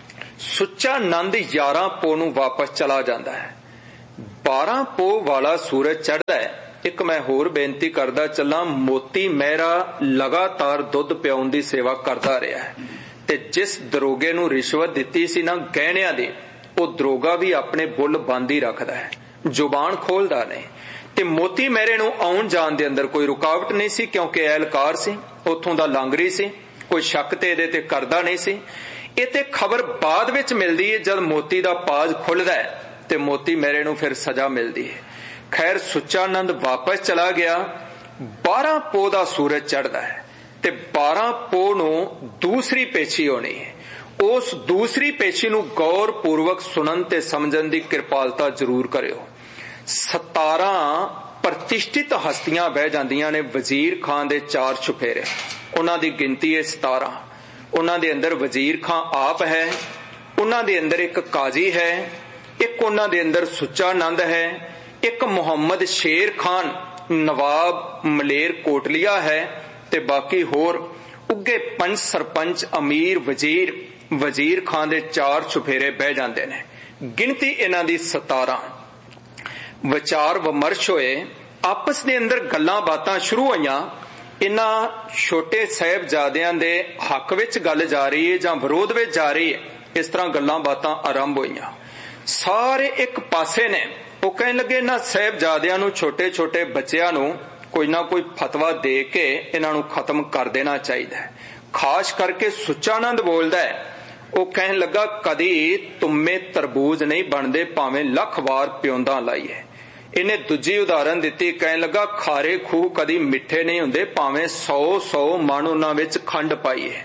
ਸੁੱਚਾ ਨੰਦ ਗਿਆਰਾਂ ਪੋਹ ਨੂੰ ਵਾਪਸ ਚਲਾ ਜਾਂਦਾ ਹੈ। ਬਾਰਾਂ ਪੋਹ ਵਾਲਾ ਸੂਰਜ ਚੜ੍ਹਦਾ ਹੈ। ਇੱਕ ਮੈਂ ਹੋਰ ਬੇਨਤੀ ਕਰਦਾ ਚੱਲਾਂ, ਮੋਤੀ ਮਹਿਰਾ ਲਗਾਤਾਰ ਦੁੱਧ ਪਿਆਉਣ ਦੀ ਸੇਵਾ ਕਰਦਾ ਰਿਹਾ ਹੈ ਤੇ ਜਿਸ ਦਰੋਗੇ ਨੂੰ ਰਿਸ਼ਵਤ ਦਿੱਤੀ ਸੀ ਨਾ ਗਹਿਣਿਆਂ ਦੀ, ਉਹ ਦਰੋਗਾ ਵੀ ਆਪਣੇ ਬੁੱਲ ਬੰਦ ਹੀ ਰੱਖਦਾ ਹੈ, ਜ਼ੁਬਾਨ ਖੋਲਦਾ ਨਹੀਂ। ਤੇ ਮੋਤੀ ਮਹਿਰੇ ਨੂੰ ਆਉਣ ਜਾਣ ਦੇ ਅੰਦਰ ਕੋਈ ਰੁਕਾਵਟ ਨਹੀਂ ਸੀ, ਕਿਉਂਕਿ ਐਲਕਾਰ ਸੀ, ਉੱਥੋਂ ਦਾ ਲਾਂਗਰੀ ਸੀ, ਕੋਈ ਸ਼ੱਕ ਤੇ ਇਹਦੇ ਤੇ ਕਰਦਾ ਨਹੀਂ ਸੀ। ਇਹ ਤੇ ਖਬਰ ਬਾਅਦ ਵਿੱਚ ਮਿਲਦੀ ਹੈ ਜਦ ਮੋਤੀ ਦਾ ਪਾਜ ਖੁੱਲਦਾ ਹੈ ਤੇ ਮੋਤੀ ਮਹਿਰੇ ਨੂੰ ਫਿਰ ਸਜ਼ਾ ਮਿਲਦੀ ਹੈ। ਖੈਰ ਸੁੱਚਾ ਨੰਦ ਵਾਪਸ ਚਲਾ ਗਿਆ। ਬਾਰਾਂ ਪੋਹ ਦਾ ਸੂਰਜ ਚੜ੍ਹਦਾ ਹੈ ਤੇ ਬਾਰਾਂ ਪੋਹ ਨੂੰ ਦੂਸਰੀ ਪੇਸ਼ੀ ਹੋਣੀ ਹੈ। ਉਸ ਦੂਸਰੀ ਪੇਸ਼ੀ ਨੂੰ ਗੌਰ ਪੂਰਵਕ ਸੁਣਨ ਤੇ ਸਮਝਣ ਦੀ ਕਿਰਪਾਲਤਾ ਜ਼ਰੂਰ ਕਰਿਓ। ਸਤਾਰਾਂ ਪ੍ਰਤਿਸ਼ਠਿਤ ਹਸਤੀਆਂ ਬਹਿ ਜਾਂਦੀਆਂ ਨੇ ਵਜ਼ੀਰ ਖਾਨ ਦੇ ਚਾਰ ਚੁਫੇਰੇ, ਉਹਨਾਂ ਦੀ ਗਿਣਤੀ ਹੈ ਸਤਾਰਾਂ। ਉਹਨਾਂ ਦੇ ਅੰਦਰ ਵਜ਼ੀਰ ਖਾਨ ਆਪ ਹੈ, ਉਹਨਾਂ ਦੇ ਅੰਦਰ ਇੱਕ ਕਾਜ਼ੀ ਹੈ, ਇੱਕ ਉਹਨਾਂ ਦੇ ਅੰਦਰ ਸੁੱਚਾ ਨੰਦ ਹੈ, ਇੱਕ ਮੁਹੰਮਦ ਸ਼ੇਰ ਖਾਨ ਨਵਾਬ ਮਲੇਰ ਕੋਟਲੀਆ ਹੈ ਤੇ ਬਾਕੀ ਹੋਰ ਉੱਗੇ ਪੰਜ ਸਰਪੰਚ, ਅਮੀਰ, ਵਜ਼ੀਰ ਵਜ਼ੀਰ ਖਾਨ ਦੇ ਚਾਰ ਚੁਫੇਰੇ ਬਹਿ ਜਾਂਦੇ ਨੇ। ਗਿਣਤੀ ਇਹਨਾਂ ਦੀ ਸਤਾਰਾਂ। ਵਿਚਾਰ ਵਿਮਰਸ਼ ਹੋਏ, ਆਪਸ ਦੇ ਅੰਦਰ ਗੱਲਾਂ ਬਾਤਾਂ ਸ਼ੁਰੂ ਹੋਈਆਂ। ਇਹਨਾਂ ਛੋਟੇ ਸਾਹਿਬਜ਼ਾਦਿਆਂ ਦੇ ਹੱਕ ਵਿੱਚ ਗੱਲ ਜਾ ਰਹੀ ਹੈ ਜਾਂ ਵਿਰੋਧ ਵਿੱਚ ਜਾ ਰਹੀ ਹੈ, ਇਸ ਤਰ੍ਹਾਂ ਗੱਲਾਂ ਬਾਤਾਂ ਆਰੰਭ ਹੋਈਆਂ। ਸਾਰੇ ਇੱਕ ਪਾਸੇ ਨੇ। ਉਹ ਕਹਿਣ ਲੱਗੇ ਇਹਨਾਂ ਸਾਹਿਬਜ਼ਾਦਿਆਂ ਨੂੰ, ਛੋਟੇ ਛੋਟੇ ਬੱਚਿਆਂ ਨੂੰ ਕੋਈ ਨਾ ਕੋਈ ਫਤਵਾ ਦੇ ਕੇ ਇਹਨਾਂ ਨੂੰ ਖਤਮ ਕਰ ਦੇਣਾ ਚਾਹੀਦਾ ਹੈ। ਖਾਸ ਕਰਕੇ ਸੁੱਚਾ ਨੰਦ ਬੋਲਦਾ ਹੈ। ਉਹ ਕਹਿਣ ਲੱਗਾ ਕਦੀ ਤੁਮੇ ਤਰਬੂਜ ਨਹੀਂ ਬਣਦੇ ਭਾਵੇਂ ਲੱਖ ਵਾਰ ਪਿਉਂਦਾ ਲਾਈਏ। ਇਹਨੇ ਦੂਜੀ ਉਦਾਹਰਨ ਦਿੱਤੀ, ਕਹਿਣ ਲੱਗਾ ਖਾਰੇ ਖੂਹ ਕਦੀ ਮਿੱਠੇ ਨਹੀਂ ਹੁੰਦੇ ਭਾਵੇਂ ਸੌ ਸੌ ਮਣ ਉਹਨਾਂ ਵਿੱਚ ਖੰਡ ਪਾਈਏ।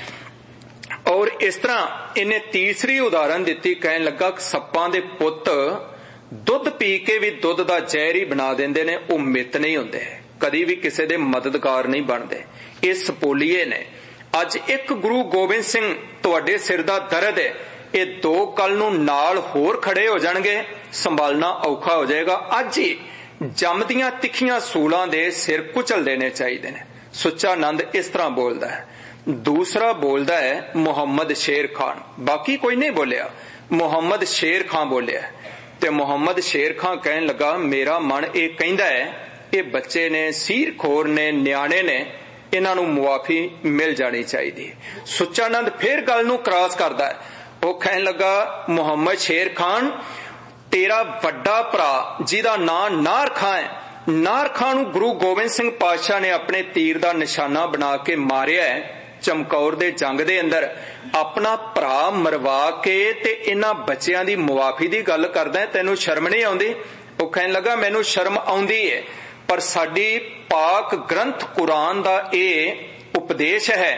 ਔਰ ਇਸ ਤਰ੍ਹਾਂ ਇਹਨੇ ਤੀਸਰੀ ਉਦਾਹਰਨ ਦਿੱਤੀ, ਕਹਿਣ ਲੱਗਾ ਸੱਪਾਂ ਦੇ ਪੁੱਤ ਦੁੱਧ ਪੀ ਕੇ ਵੀ ਦੁੱਧ ਦਾ ਜ਼ਹਿਰ ਹੀ ਬਣਾ ਦਿੰਦੇ ਨੇ, ਉਹ ਮਿੱਤ ਨਹੀਂ ਹੁੰਦੇ, ਕਦੀ ਵੀ ਕਿਸੇ ਦੇ ਮਦਦਗਾਰ ਨਹੀਂ ਬਣਦੇ। ਇਹ ਸਪੋਲੀਏ ਨੇ। ਅੱਜ ਇੱਕ ਗੁਰੂ ਗੋਬਿੰਦ ਸਿੰਘ ਤੁਹਾਡੇ ਸਿਰ ਦਾ ਦਰਦ ਹੈ, ਇਹ ਦੋ ਕੱਲ ਨੂੰ ਨਾਲ ਹੋਰ ਖੜੇ ਹੋ ਜਾਣਗੇ, ਸੰਭਾਲਣਾ ਔਖਾ ਹੋ ਜਾਏਗਾ। ਅੱਜ ਹੀ ਜੰਮਦੀਆਂ ਤਿੱਖੀਆਂ ਸੂਲਾਂ ਦੇ ਸਿਰ ਕੁਚਲ ਦੇਣੇ ਚਾਹੀਦੇ ਨੇ। ਸੁੱਚਾ ਨੰਦ ਇਸ ਤਰ੍ਹਾਂ ਬੋਲਦਾ ਹੈ। ਦੂਸਰਾ ਬੋਲਦਾ ਹੈ ਮੁਹੰਮਦ ਸ਼ੇਰ ਖਾਨ। ਬਾਕੀ ਕੋਈ ਨਹੀਂ ਬੋਲਿਆ, ਮੁਹੰਮਦ ਸ਼ੇਰ ਖਾਨ ਬੋਲਿਆ। ਤੇ ਮੁਹੰਮਦ ਸ਼ੇਰ ਖਾਨ ਕਹਿਣ ਲੱਗਾ ਮੇਰਾ ਮਨ ਇਹ ਕਹਿੰਦਾ ਹੈ ਇਹ ਬੱਚੇ ਨੇ, ਸੀਰ ਖੋਰ ਨੇ, ਨਿਆਣੇ ਨੇ, ਇਹਨਾਂ ਨੂੰ ਮੁਆਫੀ ਮਿਲ ਜਾਣੀ ਚਾਹੀਦੀ। ਸੁੱਚਾ ਨੰਦ ਫੇਰ ਗੱਲ ਨੂੰ ਕ੍ਰਾਸ ਕਰਦਾ ਹੈ। ਉਹ ਕਹਿਣ ਲੱਗਾ ਮੁਹੰਮਦ ਸ਼ੇਰ ਖਾਨ, ਤੇਰਾ ਵੱਡਾ ਭਰਾ ਜਿਹਦਾ ਨਾਂ ਨਾਰ ਖਾਂ ਹੈ, ਨਾਰ ਖਾਂ ਨੂੰ ਗੁਰੂ ਗੋਬਿੰਦ ਸਿੰਘ ਪਾਤਸ਼ਾਹ ਨੇ ਆਪਣੇ ਤੀਰ ਦਾ ਨਿਸ਼ਾਨਾ ਬਣਾ ਕੇ ਮਾਰਿਆ ਹੈ ਚਮਕੌਰ ਦੇ ਜੰਗ ਦੇ ਅੰਦਰ। ਆਪਣਾ ਭਰਾ ਮਰਵਾ ਕੇ ਤੇ ਇਹਨਾਂ ਬੱਚਿਆਂ ਦੀ ਮੁਆਫੀ ਦੀ ਗੱਲ ਕਰਦਾ, ਤੈਨੂੰ ਸ਼ਰਮ ਨਹੀਂ ਆਉਂਦੀ? ਉਹ ਕਹਿਣ ਲੱਗਾ ਮੈਨੂੰ ਸ਼ਰਮ ਆਉਂਦੀ ਹੈ, ਪਰ ਸਾਡੀ ਪਾਕ ਗ੍ਰੰਥ ਕੁਰਾਨ ਦਾ ਇਹ ਉਪਦੇਸ਼ ਹੈ।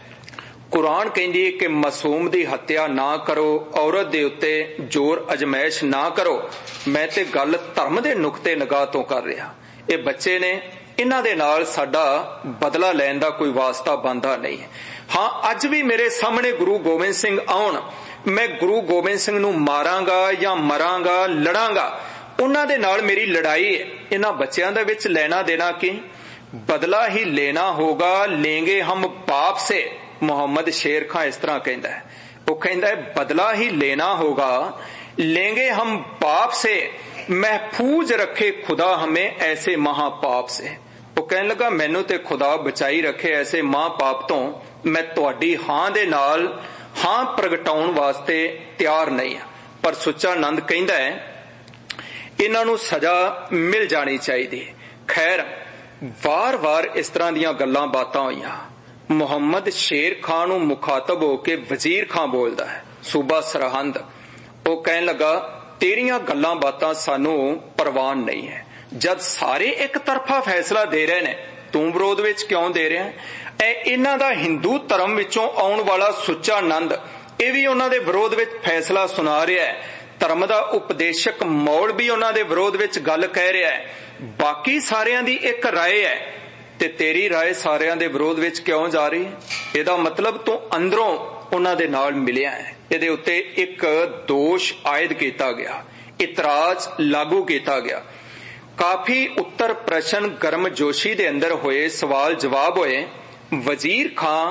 ਕੁਰਾਨ ਕਹਿੰਦੀ ਹੈ ਕਿ ਮਾਸੂਮ ਦੀ ਹੱਤਿਆ ਨਾ ਕਰੋ, ਔਰਤ ਦੇ ਉੱਤੇ ਜ਼ੋਰ ਅਜਮਾਇਸ਼ ਨਾ ਕਰੋ। ਮੈਂ ਤੇ ਗੱਲ ਧਰਮ ਦੇ ਨੁਕਤੇ ਨਿਗਾਹ ਤੋਂ ਕਰ ਰਿਹਾ। ਇਹ ਬੱਚੇ ਨੇ, ਇਹਨਾਂ ਦੇ ਨਾਲ ਸਾਡਾ ਬਦਲਾ ਲੈਣ ਦਾ ਕੋਈ ਵਾਸਤਾ ਬਣਦਾ ਨਹੀਂ ਹੈ। ਹਾਂ, ਅੱਜ ਵੀ ਮੇਰੇ ਸਾਹਮਣੇ ਗੁਰੂ ਗੋਬਿੰਦ ਸਿੰਘ ਆਉਣ, ਮੈਂ ਗੁਰੂ ਗੋਬਿੰਦ ਸਿੰਘ ਨੂੰ ਮਾਰਾਂਗਾ ਜਾਂ ਮਰਾਂਗਾ, ਲੜਾਂਗਾ। ਉਹਨਾਂ ਦੇ ਨਾਲ ਮੇਰੀ ਲੜਾਈ ਹੈ। ਇਹਨਾਂ ਬੱਚਿਆਂ ਦੇ ਵਿੱਚ ਲੈਣਾ ਦੇਣਾ ਕੀ? ਬਦਲਾ ਹੀ ਲੈਣਾ ਹੋਗਾ, ਲੇਂਗੇ ਹਮ ਬਾਪ ਸੇ। ਮੁਹੰਮਦ ਸ਼ੇਰ ਖਾਂ ਇਸ ਤਰ੍ਹਾਂ ਕਹਿੰਦਾ ਹੈ। ਉਹ ਕਹਿੰਦਾ ਹੈ ਬਦਲਾ ਹੀ ਲੈਣਾ ਹੋਗਾ, लेंगे हम पाप से, महफूज रखे खुदा हमें ऐसे महापाप से। ਉਹ ਕਹਿਣ ਲੱਗਾ ਮੈਨੂੰ ਤੇ ਖੁਦਾ ਬਚਾਈ ਰੱਖੇ ਐਸੇ ਮਹਾਂਪਾਪ ਤੋਂ। ਮੈਂ ਤੁਹਾਡੀ ਹਾਂ ਦੇ ਨਾਲ ਹਾਂ ਪ੍ਰਗਟਾਉਣ ਵਾਸਤੇ ਤਿਆਰ ਨਹੀਂ ਹਾਂ। ਪਰ ਸੁੱਚਾ ਨੰਦ ਕਹਿੰਦਾ ਹੈ ਇਹਨਾਂ ਨੂੰ ਸਜ਼ਾ ਮਿਲ ਜਾਣੀ ਚਾਹੀਦੀ। ਖੈਰ ਵਾਰ-ਵਾਰ ਇਸ ਤਰ੍ਹਾਂ ਦੀਆਂ ਗੱਲਾਂ ਬਾਤਾਂ ਹੋਈਆਂ। ਮੁਹੰਮਦ ਸ਼ੇਰ ਖਾਨ ਨੂੰ ਮੁਖਾਤਬ ਹੋ ਕੇ ਵਜ਼ੀਰ ਖਾਂ ਬੋਲਦਾ ਹੈ, ਸੂਬਾ ਸਰਹੰਦ। ਉਹ ਕਹਿਣ ਲੱਗਾ ਤੇਰੀਆਂ ਗੱਲਾਂ ਬਾਤਾਂ ਸਾਨੂੰ ਪ੍ਰਵਾਨ ਨਹੀਂ ਹੈ। ਜਦ ਸਾਰੇ ਇੱਕ ਤਰਫਾ ਫੈਸਲਾ ਦੇ ਰਹੇ ਨੇ, ਤੂੰ ਵਿਰੋਧ ਵਿੱਚ ਕਿਉਂ ਦੇ ਰਿਹਾ? ਇਹ ਇਹਨਾਂ ਦਾ ਹਿੰਦੂ ਧਰਮ ਵਿੱਚੋਂ ਆਉਣ ਵਾਲਾ ਸੁੱਚਾ ਨੰਦ, ਇਹ ਵੀ ਉਹਨਾਂ ਦੇ ਵਿਰੋਧ ਵਿੱਚ ਫੈਸਲਾ ਸੁਣਾ ਰਿਹਾ ਹੈ। ਧਰਮ ਦਾ ਉਪਦੇਸ਼ਕ ਮੌਲ ਵੀ ਉਹਨਾਂ ਦੇ ਵਿਰੋਧ ਵਿੱਚ ਗੱਲ ਕਹਿ ਰਿਹਾ ਹੈ। ਬਾਕੀ ਸਾਰਿਆਂ ਦੀ ਇੱਕ ਰਾਏ ਹੈ ਤੇ ਤੇਰੀ ਰਾਏ ਸਾਰਿਆਂ ਦੇ ਵਿਰੋਧ ਵਿੱਚ ਕਿਉਂ ਜਾ ਰਹੀ ਹੈ? ਇਹਦਾ ਮਤਲਬ ਤੂੰ ਅੰਦਰੋਂ ਉਹਨਾਂ ਦੇ ਨਾਲ ਮਿਲਿਆ ਹੈ। ਇਹਦੇ ਉੱਤੇ ਇੱਕ ਦੋਸ਼ ਆਇਦ ਕੀਤਾ ਗਿਆ, ਇਤਰਾਜ਼ ਲਾਗੂ ਕੀਤਾ ਗਿਆ। ਕਾਫੀ ਉੱਤਰ ਪ੍ਰਸ਼ਨ ਗਰਮ ਜੋਸ਼ੀ ਦੇ ਅੰਦਰ ਹੋਏ, ਸਵਾਲ ਜਵਾਬ ਹੋਏ। ਵਜ਼ੀਰ ਖਾਂ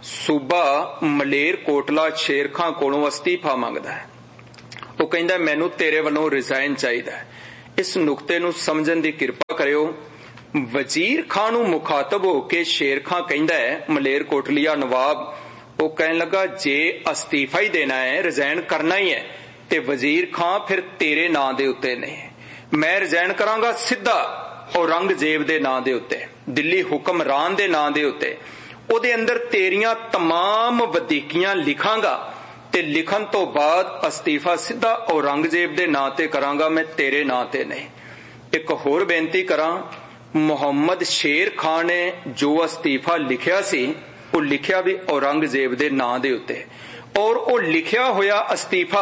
सूबा मलेरकोटला शेर खां कोलों अस्तीफा मंगदा है। वो कहंदा मैनू तेरे वालों रिजाइन चाहिदा है। इस नुकते नूं समझण दी किरपा करियो। वजीर खां नूं मुखातब हो के शेर खां कहंदा है मलेरकोटलिया नवाब, वो कहन लगा जे अस्तीफा ही देना है, रिजाइन करना ही है, ते वजीर खां फिर तेरे नां दे उत्ते नहीं, मैं रिजाइन करांगा सिद्धा औरंगजेब दे नां दे उत्ते, दिल्ली हुक्मरान दे नां दे उत्ते, ओदे अंदर तेरियां तमाम वधीकियां लिखांगा ते लिखण तो बाद अस्तीफा सीधा औरंगजेब दे नां ते करांगा, मैं तेरे नां ते नहीं। एक होर बेनती करां, मुहम्मद शेर खान ने जो अस्तीफा लिखिया सी वो लिखिया भी औरंगजेब दे नां दे उत्ते, और वो लिखिया होया अस्तीफा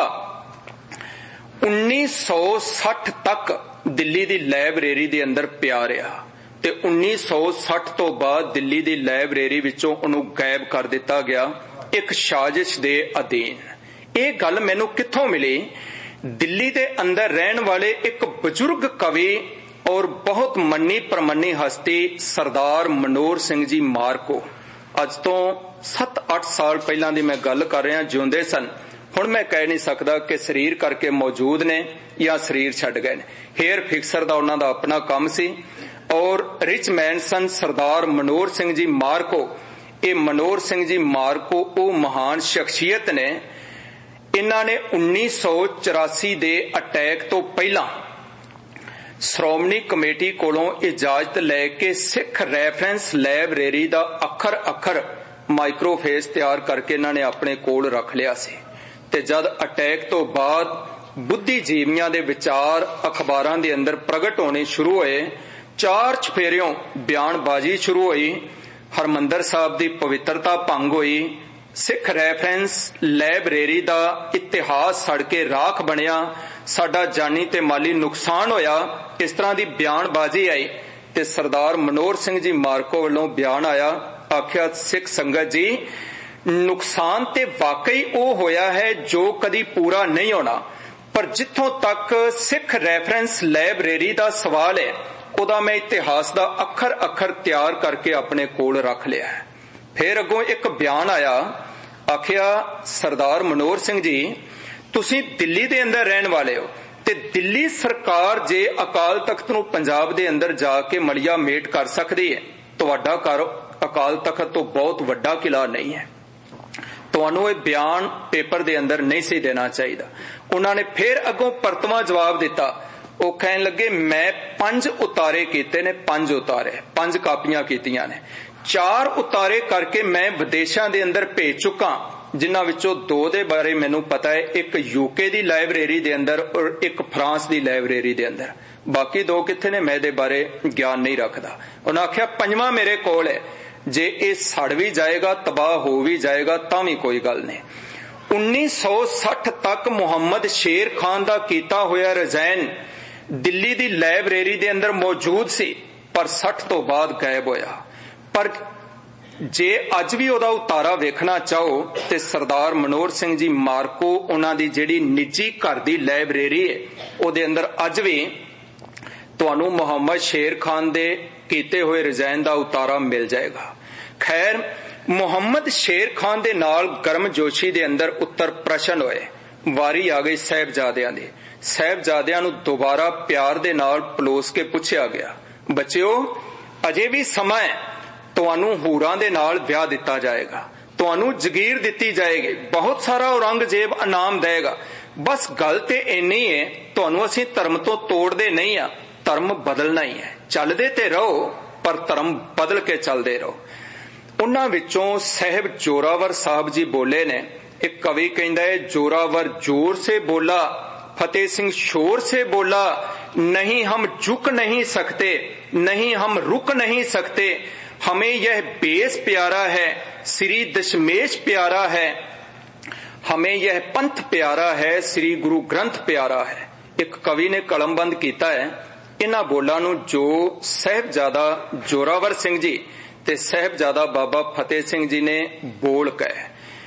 उन्नीस सौ साठ तक दिल्ली दी लाइब्रेरी दे अंदर पिया रहा ते उन्नीस सौ साठ तो बाद दिल्ली दी लाइब्रेरी विचों उन्हूं गायब कर दिता गया एक साजिश दे अधीन। ये गल मैनू कित्थों मिली? दिल्ली दे अंदर रहन वाले एक बजुर्ग कवि और बहुत मन्नी परमन्नी हस्ती सरदार मनोहर सिंह जी मार्को, अज तो सत्त अठ साल पहला दी मैं गल कर रहा, जिउंदे सन। हुण मैं कह नहीं सकदा कि शरीर करके मौजूद ने या शरीर छड्ड गए ने। हेयर फिक्सर दा उन्हां दा अपना काम सी और रिच मैन सन सरदार मनोहर सिंह जी मार्को। ये मनोहर सिंह जी मार्को वो महान शख्सियत ने, इन्हां ने उन्नीस सौ चौरासी दे अटैक तो पहला श्रोमणी कमेटी कोलों इजाजत लैके सिख रैफरेंस लाइब्रेरी दा अखर अखर माइक्रोफेस तैयार करके इन्हां ने अपने कोल रख लिया सी। ते जद अटैक तो बाद बुद्धिजीवियां दे विचार अखबारां दे अंदर प्रगट होने शुरू होए, चार चफेरियों बयानबाजी शुरू हुई, हरमंदर साहब दी पवित्रता भंग हुई, सिख रैफरेंस लाइब्रेरी दा इतिहास सड़ के राख बनिया, साडा जानी ते माली नुकसान होया, इस तरह दी बयानबाजी आई ते सरदार मनोहर सिंह जी मार्को वालों बयान आया, आख्या सिख संगत जी नुकसान ते वाकई वो होया है जो कदी पूरा नहीं होना, पर जिथों तक सिख रैफरेंस लाइब्रेरी दा सवाल है उदा मैं इतिहास दा अखर अखर तैयार करके अपने कोल रख लिया है। फिर अगों एक बयान आया, आखिया सरदार मनोहर सिंह जी तुसी दिल्ली दे अंदर रहन वाले हो ते दिल्ली सरकार जे अकाल तख्त नूं पंजाब दे अंदर जाके मलिया मेट कर सकदी है, तुहाडा घर अकाल तख्त तो बहुत वड्डा किला नहीं है, तुहानूं ये बयान पेपर दे अंदर नहीं सी देना चाहिए। उन्होंने फिर अगों परतवा जवाब दिता, वो कहन लगे मैं पंज उतारे कीते ने, पंज उतारे पंज कापियां कीतियां ने, चार उतारे करके मैं विदेशों दे अंदर भेज चुका, जिन्हां विचों दो दे बारे मैनू पता है, एक यूके दी लाइब्रेरी दे अंदर और एक फ्रांस दी लाइब्रेरी दे अंदर, बाकी दो कित्थे ने मैं दे बारे ज्ञान नहीं रखदा। उन्हें आख्या पंजवां मेरे कोल है, जे ये सड़ भी जाएगा तबाह हो भी जाएगा तां भी कोई गल नहीं। उन्नीस सौ साठ तक मुहम्मद शेर खान दा कीता होया रिजाइन दिल्ली दी लाइब्रेरी दे अंदर मौजूद सी, पर साठ तो बाद गायब होया। पर जे अज भी ओदा उतारा वेखना चाहो ते सरदार मनोहर सिंह जी मार्को उन्हां दी जिहड़ी निजी घर दी लाइब्रेरी है ओदे अंदर अज भी तुहानूं मुहम्मद शेर खान दे कीते हुए रिजाइन दा उतारा मिल जाएगा। खैर मुहम्मद शेर खान दे नाल गर्मजोशी दे अंदर उत्तर प्रश्न होए, वारी आ गई साहिबजादियां दी। साहिबजादियां नूं दोबारा प्यार दे नाल पलोस के पुछया गया, बच्चिओ अजे भी समा है, तुहानूं हूरां दे नाल ब्याह दिता जाएगा, तुहानूं जगीर दिती जाएगी, बहुत सारा औरंगजेब इनाम देगा, बस गल ते इन्नी है तुहानूं असीं धर्म तो तोड़दे नहीं आ, धर्म बदलना ही है, चलदे ते रहो पर धर्म बदल के चलदे रहो। उन्हां विचों साहिब जोरावर साहब जी बोले ने, एक कवि कहंदा है जोरावर जोर से बोला, फतेह सिंह शोर से बोला, नहीं हम झुक नहीं सकते, नहीं हम रुक नहीं सकते, हमें यह बेस प्यारा है, श्री दशमेश प्यारा है, हमें यह पंथ प्यारा है, श्री गुरु ग्रंथ प्यारा है। एक कवि ने कलमबंद किया है इन्हां बोलां नूं जो साहिबजादा जोरावर सिंह जी ते साहिबजादा बाबा फतेह सिंह जी ने बोल कहे।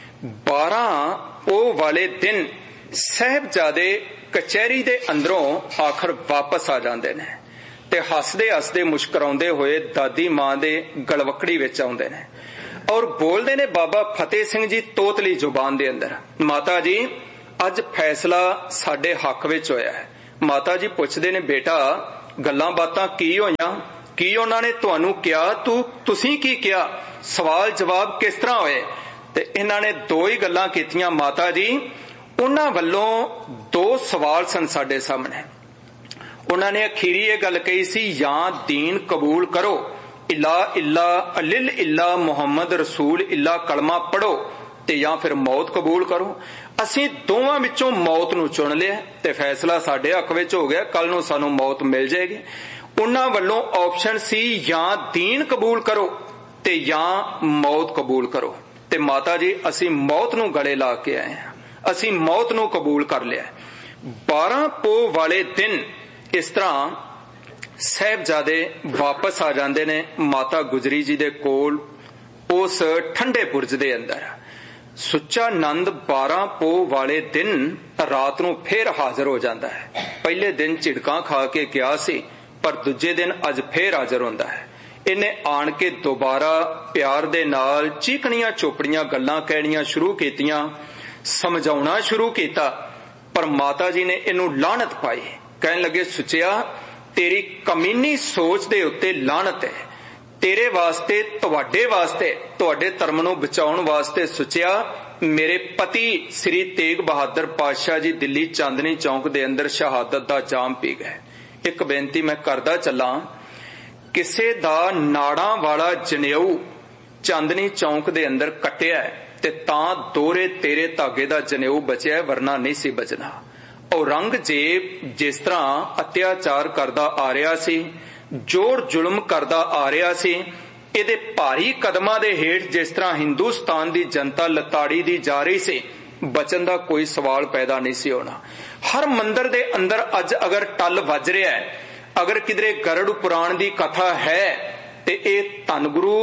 बारह ओ वाले दिन साहिबजादे कचहरी दे अंदरों आखिर वापस आ जांदे ने ते हसदे हसदे मुस्कुराउंदे होए दादी मां दे गलवकड़ी विच आउंदे ने। और बोलते ने बाबा फतेह सिंह जी तोतली जुबान दे अंदर, माता जी अज फैसला साडे हक विच होया है। माता जी पुछदे ने बेटा गल्लां बातां की होईयां, की उन्हां ने तुहानू कहा, तू तुसीं की कहा, सवाल जवाब किस तरह होए? ते इन्हां ने दो ही गल्लां कीतियां माता जी। उन्हां वल्लों दो सवाल सन साडे सामने। उन्हां ने अखीरी ये गल कही सी, या दीन कबूल करो, इला इला अलिल इला मुहम्मद रसूल इला कलमा पढ़ो, ते या फिर मौत कबूल करो। असीं दोवां विचों मौत नूं चुन लिया ते फैसला साडे हक विच हो गया, कल नूं सानूं मौत मिल जाएगी। उन्हां वल्लों ऑप्शन सी या दीन कबूल करो ते या मौत कबूल करो। ते माता जी असीं मौत नूं गले ला के आए हैं, असीं मौत नूं कबूल कर लिया। बारह पो वाले दिन इस तरह साहिबजादे वापस आ जाते ने माता गुजरी जी दे कोल उस ठंडे बुरज दे अंदर। सुच्चा नंद बारह पो वाले दिन रात नूं फिर हाजिर हो जाता है। पहले दिन झिड़कां खा के गया सी, पर दूजे दिन अज फिर हाजिर होंदा है। इन्हें आण के दोबारा प्यार दे नाल चीकणियां चोपड़ियां गल्लां कहणियां शुरू कीतियां, समझाउणा शुरू कीता, पर माता जी ने इनू लानत पाई। कहन लगे सुचिया तेरी कमीनी सोच दे उत्ते लानत है, तेरे वास्ते तुहाडे वास्ते तुहाडे धर्म नूं बचाउण वास्ते सुचिया मेरे पति श्री तेग बहादुर पातशाह जी दिल्ली चांदनी चौक दे अंदर शहादत दा जाम पी गए। एक बेनती मैं करदा चला, किसे दा नाड़ा वाला जनेऊ चांदनी चौक दे अंदर कटिया ते तां दोहरे तेरे धागे दा जनेऊ बचिया, वरना नहीं सी बचना। औरंगजेब जिस तरह अत्याचार करदा आ रहा सी, जोर जुल्म करदा आ रहा सी, इहदे भारी कदमां दे हेठ जिस तरह हिंदुस्तान दी जनता लताड़ी दी जा रही सी, बचन दा कोई सवाल पैदा नहीं सी होना। हर मंदिर दे अंदर अज अगर टल वज रहा है, अगर किधरे गरुड़ पुराण दी कथा है, ते इह धन गुरु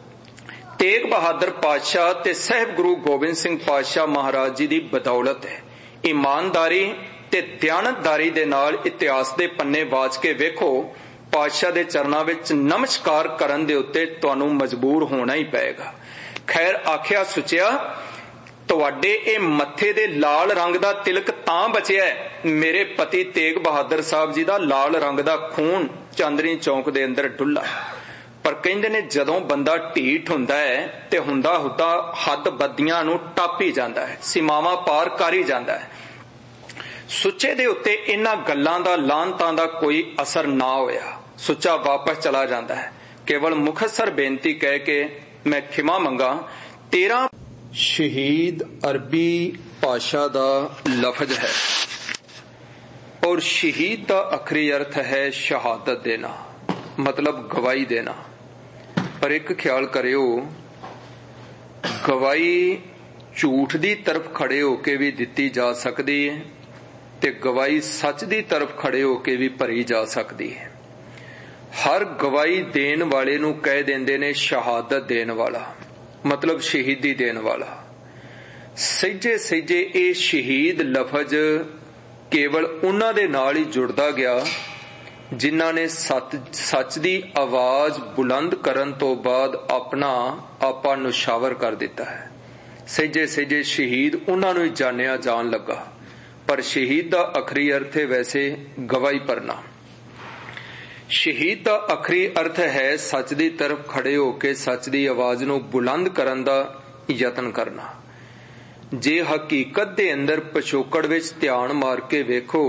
तेग बहादुर पातशाह ते साहिब गुरु गोबिंद सिंह पातशाह महाराज जी दी बदौलत है। ईमानदारी ते दयानतदारी दे नाल इतिहास दे पन्ने वाच के वेखो, पातशाह दे चरनां विच नमस्कार करन दे उत्ते तुहानू मजबूर होना ही पएगा। खैर आखिया सुचिया तुहाडे ए मत्थे दे लाल रंग दा तिलक तां बचिया है, मेरे पति तेग बहादुर साहब जी दा लाल रंग दा खून चांदनी चौक दे अंदर डुल्ला। पर कहंदे ने जदों बंदा ढीठ हुंदा है ते हुंदा हुंदा हद बदियां नूं टप ही जांदा है, सीमावां पार कर ही जांदा है। सुच्चे दे उत्ते इन्हां गल्लां दा लानतां दा कोई असर ना होया। सुच्चा वापस चला जाता है, केवल मुखसर बेनती कह के मैं खिमा मंगा। तेरा शहीद अरबी भाषा दा लफज है और शहीद का आखिरी अर्थ है शहादत देना, मतलब गवाही देना। पर एक ख्याल करियो, गवाही झूठ दी तरफ खड़े होके भी दिती जा सकती है ते गवाही सच दी तरफ खड़े होके भी भरी जा सकती है। हर गवाही देन वाले नूं कह देंदे ने शहादत देन वाला, मतलब शहीदी देन वाला। सहिजे सहिजे ये शहीद लफज केवल उन्हां दे नाल ही जुड़दा गया जिन्हां ने सच सच दी आवाज बुलंद करन तो बाद अपना आपा नुशावर कर दिता है। सहिजे सहिजे शहीद उन्हां नूं ही जानिया जान लगा। पर शहीद दा आखिरी अर्थ है वैसे गवाही भरना। शहीद दा आखिरी अर्थ है सच दी तरफ खड़े होके सच दी आवाज नूं बुलंद करन दा यतन करना। जे हकीकत दे अंदर पिछोकड़ विच ध्यान मार के वेखो,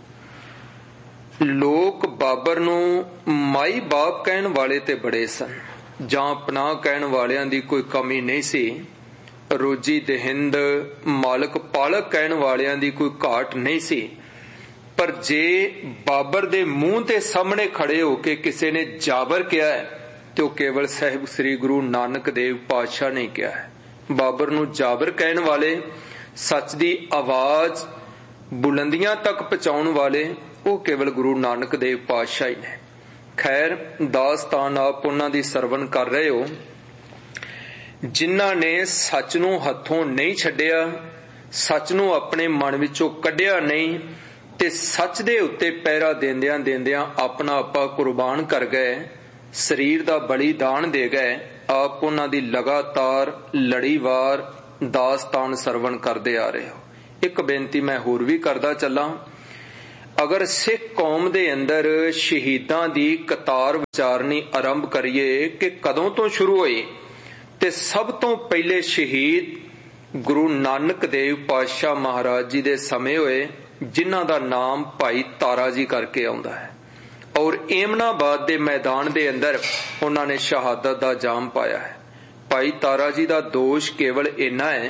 लोग बाबर नूं माई बाप कहण वाले ते बड़े सन, जां पनाह कहण वालियां दी कोई कमी नहीं सी। रोजी दहिंद मालक पालक कहण वालियां दी कोई घाट नहीं सी। पर जे बाबर दे मुंह ते सामने खड़े होके किसी ने जाबर किया है तो केवल साहिब श्री गुरु नानक देव पातशाह ने किया है। बाबर नूं जाबर कहण वाले, सच दी आवाज बुलंदियां तक पहुंचाउण वाले वो केवल गुरु नानक देव पातशाह ही ने। खैर दास्तान आप उन्हां दी सरवण कर रहे हो जिन्हां ने सच नूं हथों नहीं छड्डिया, सच नूं अपने मन विचों कढिया नहीं ते सच दे उत्ते पहरा देंदियां देंदियां अपना आपा कुर्बान कर गए, शरीर दा बलिदान दे गए आप उन्हां दी लगातार लड़ीवार दास्तान सरवण करते आ रहे हो। एक बेनती मैं होर भी करदा चला, अगर सिख कौम दे अंदर शहीदां दी कतार विचारनी आरंभ करिए कि कदों तो शुरू होई, ते सब तो पहले शहीद गुरु नानक देव पातशाह महाराज जी दे समय होए, जिन्हां दा नाम भाई तारा जी करके आउंदा है। और एमनाबाद दे मैदान दे अंदर उन्होंने शहादत दा जाम पाया है। भाई तारा जी दा दोष केवल इन्ना है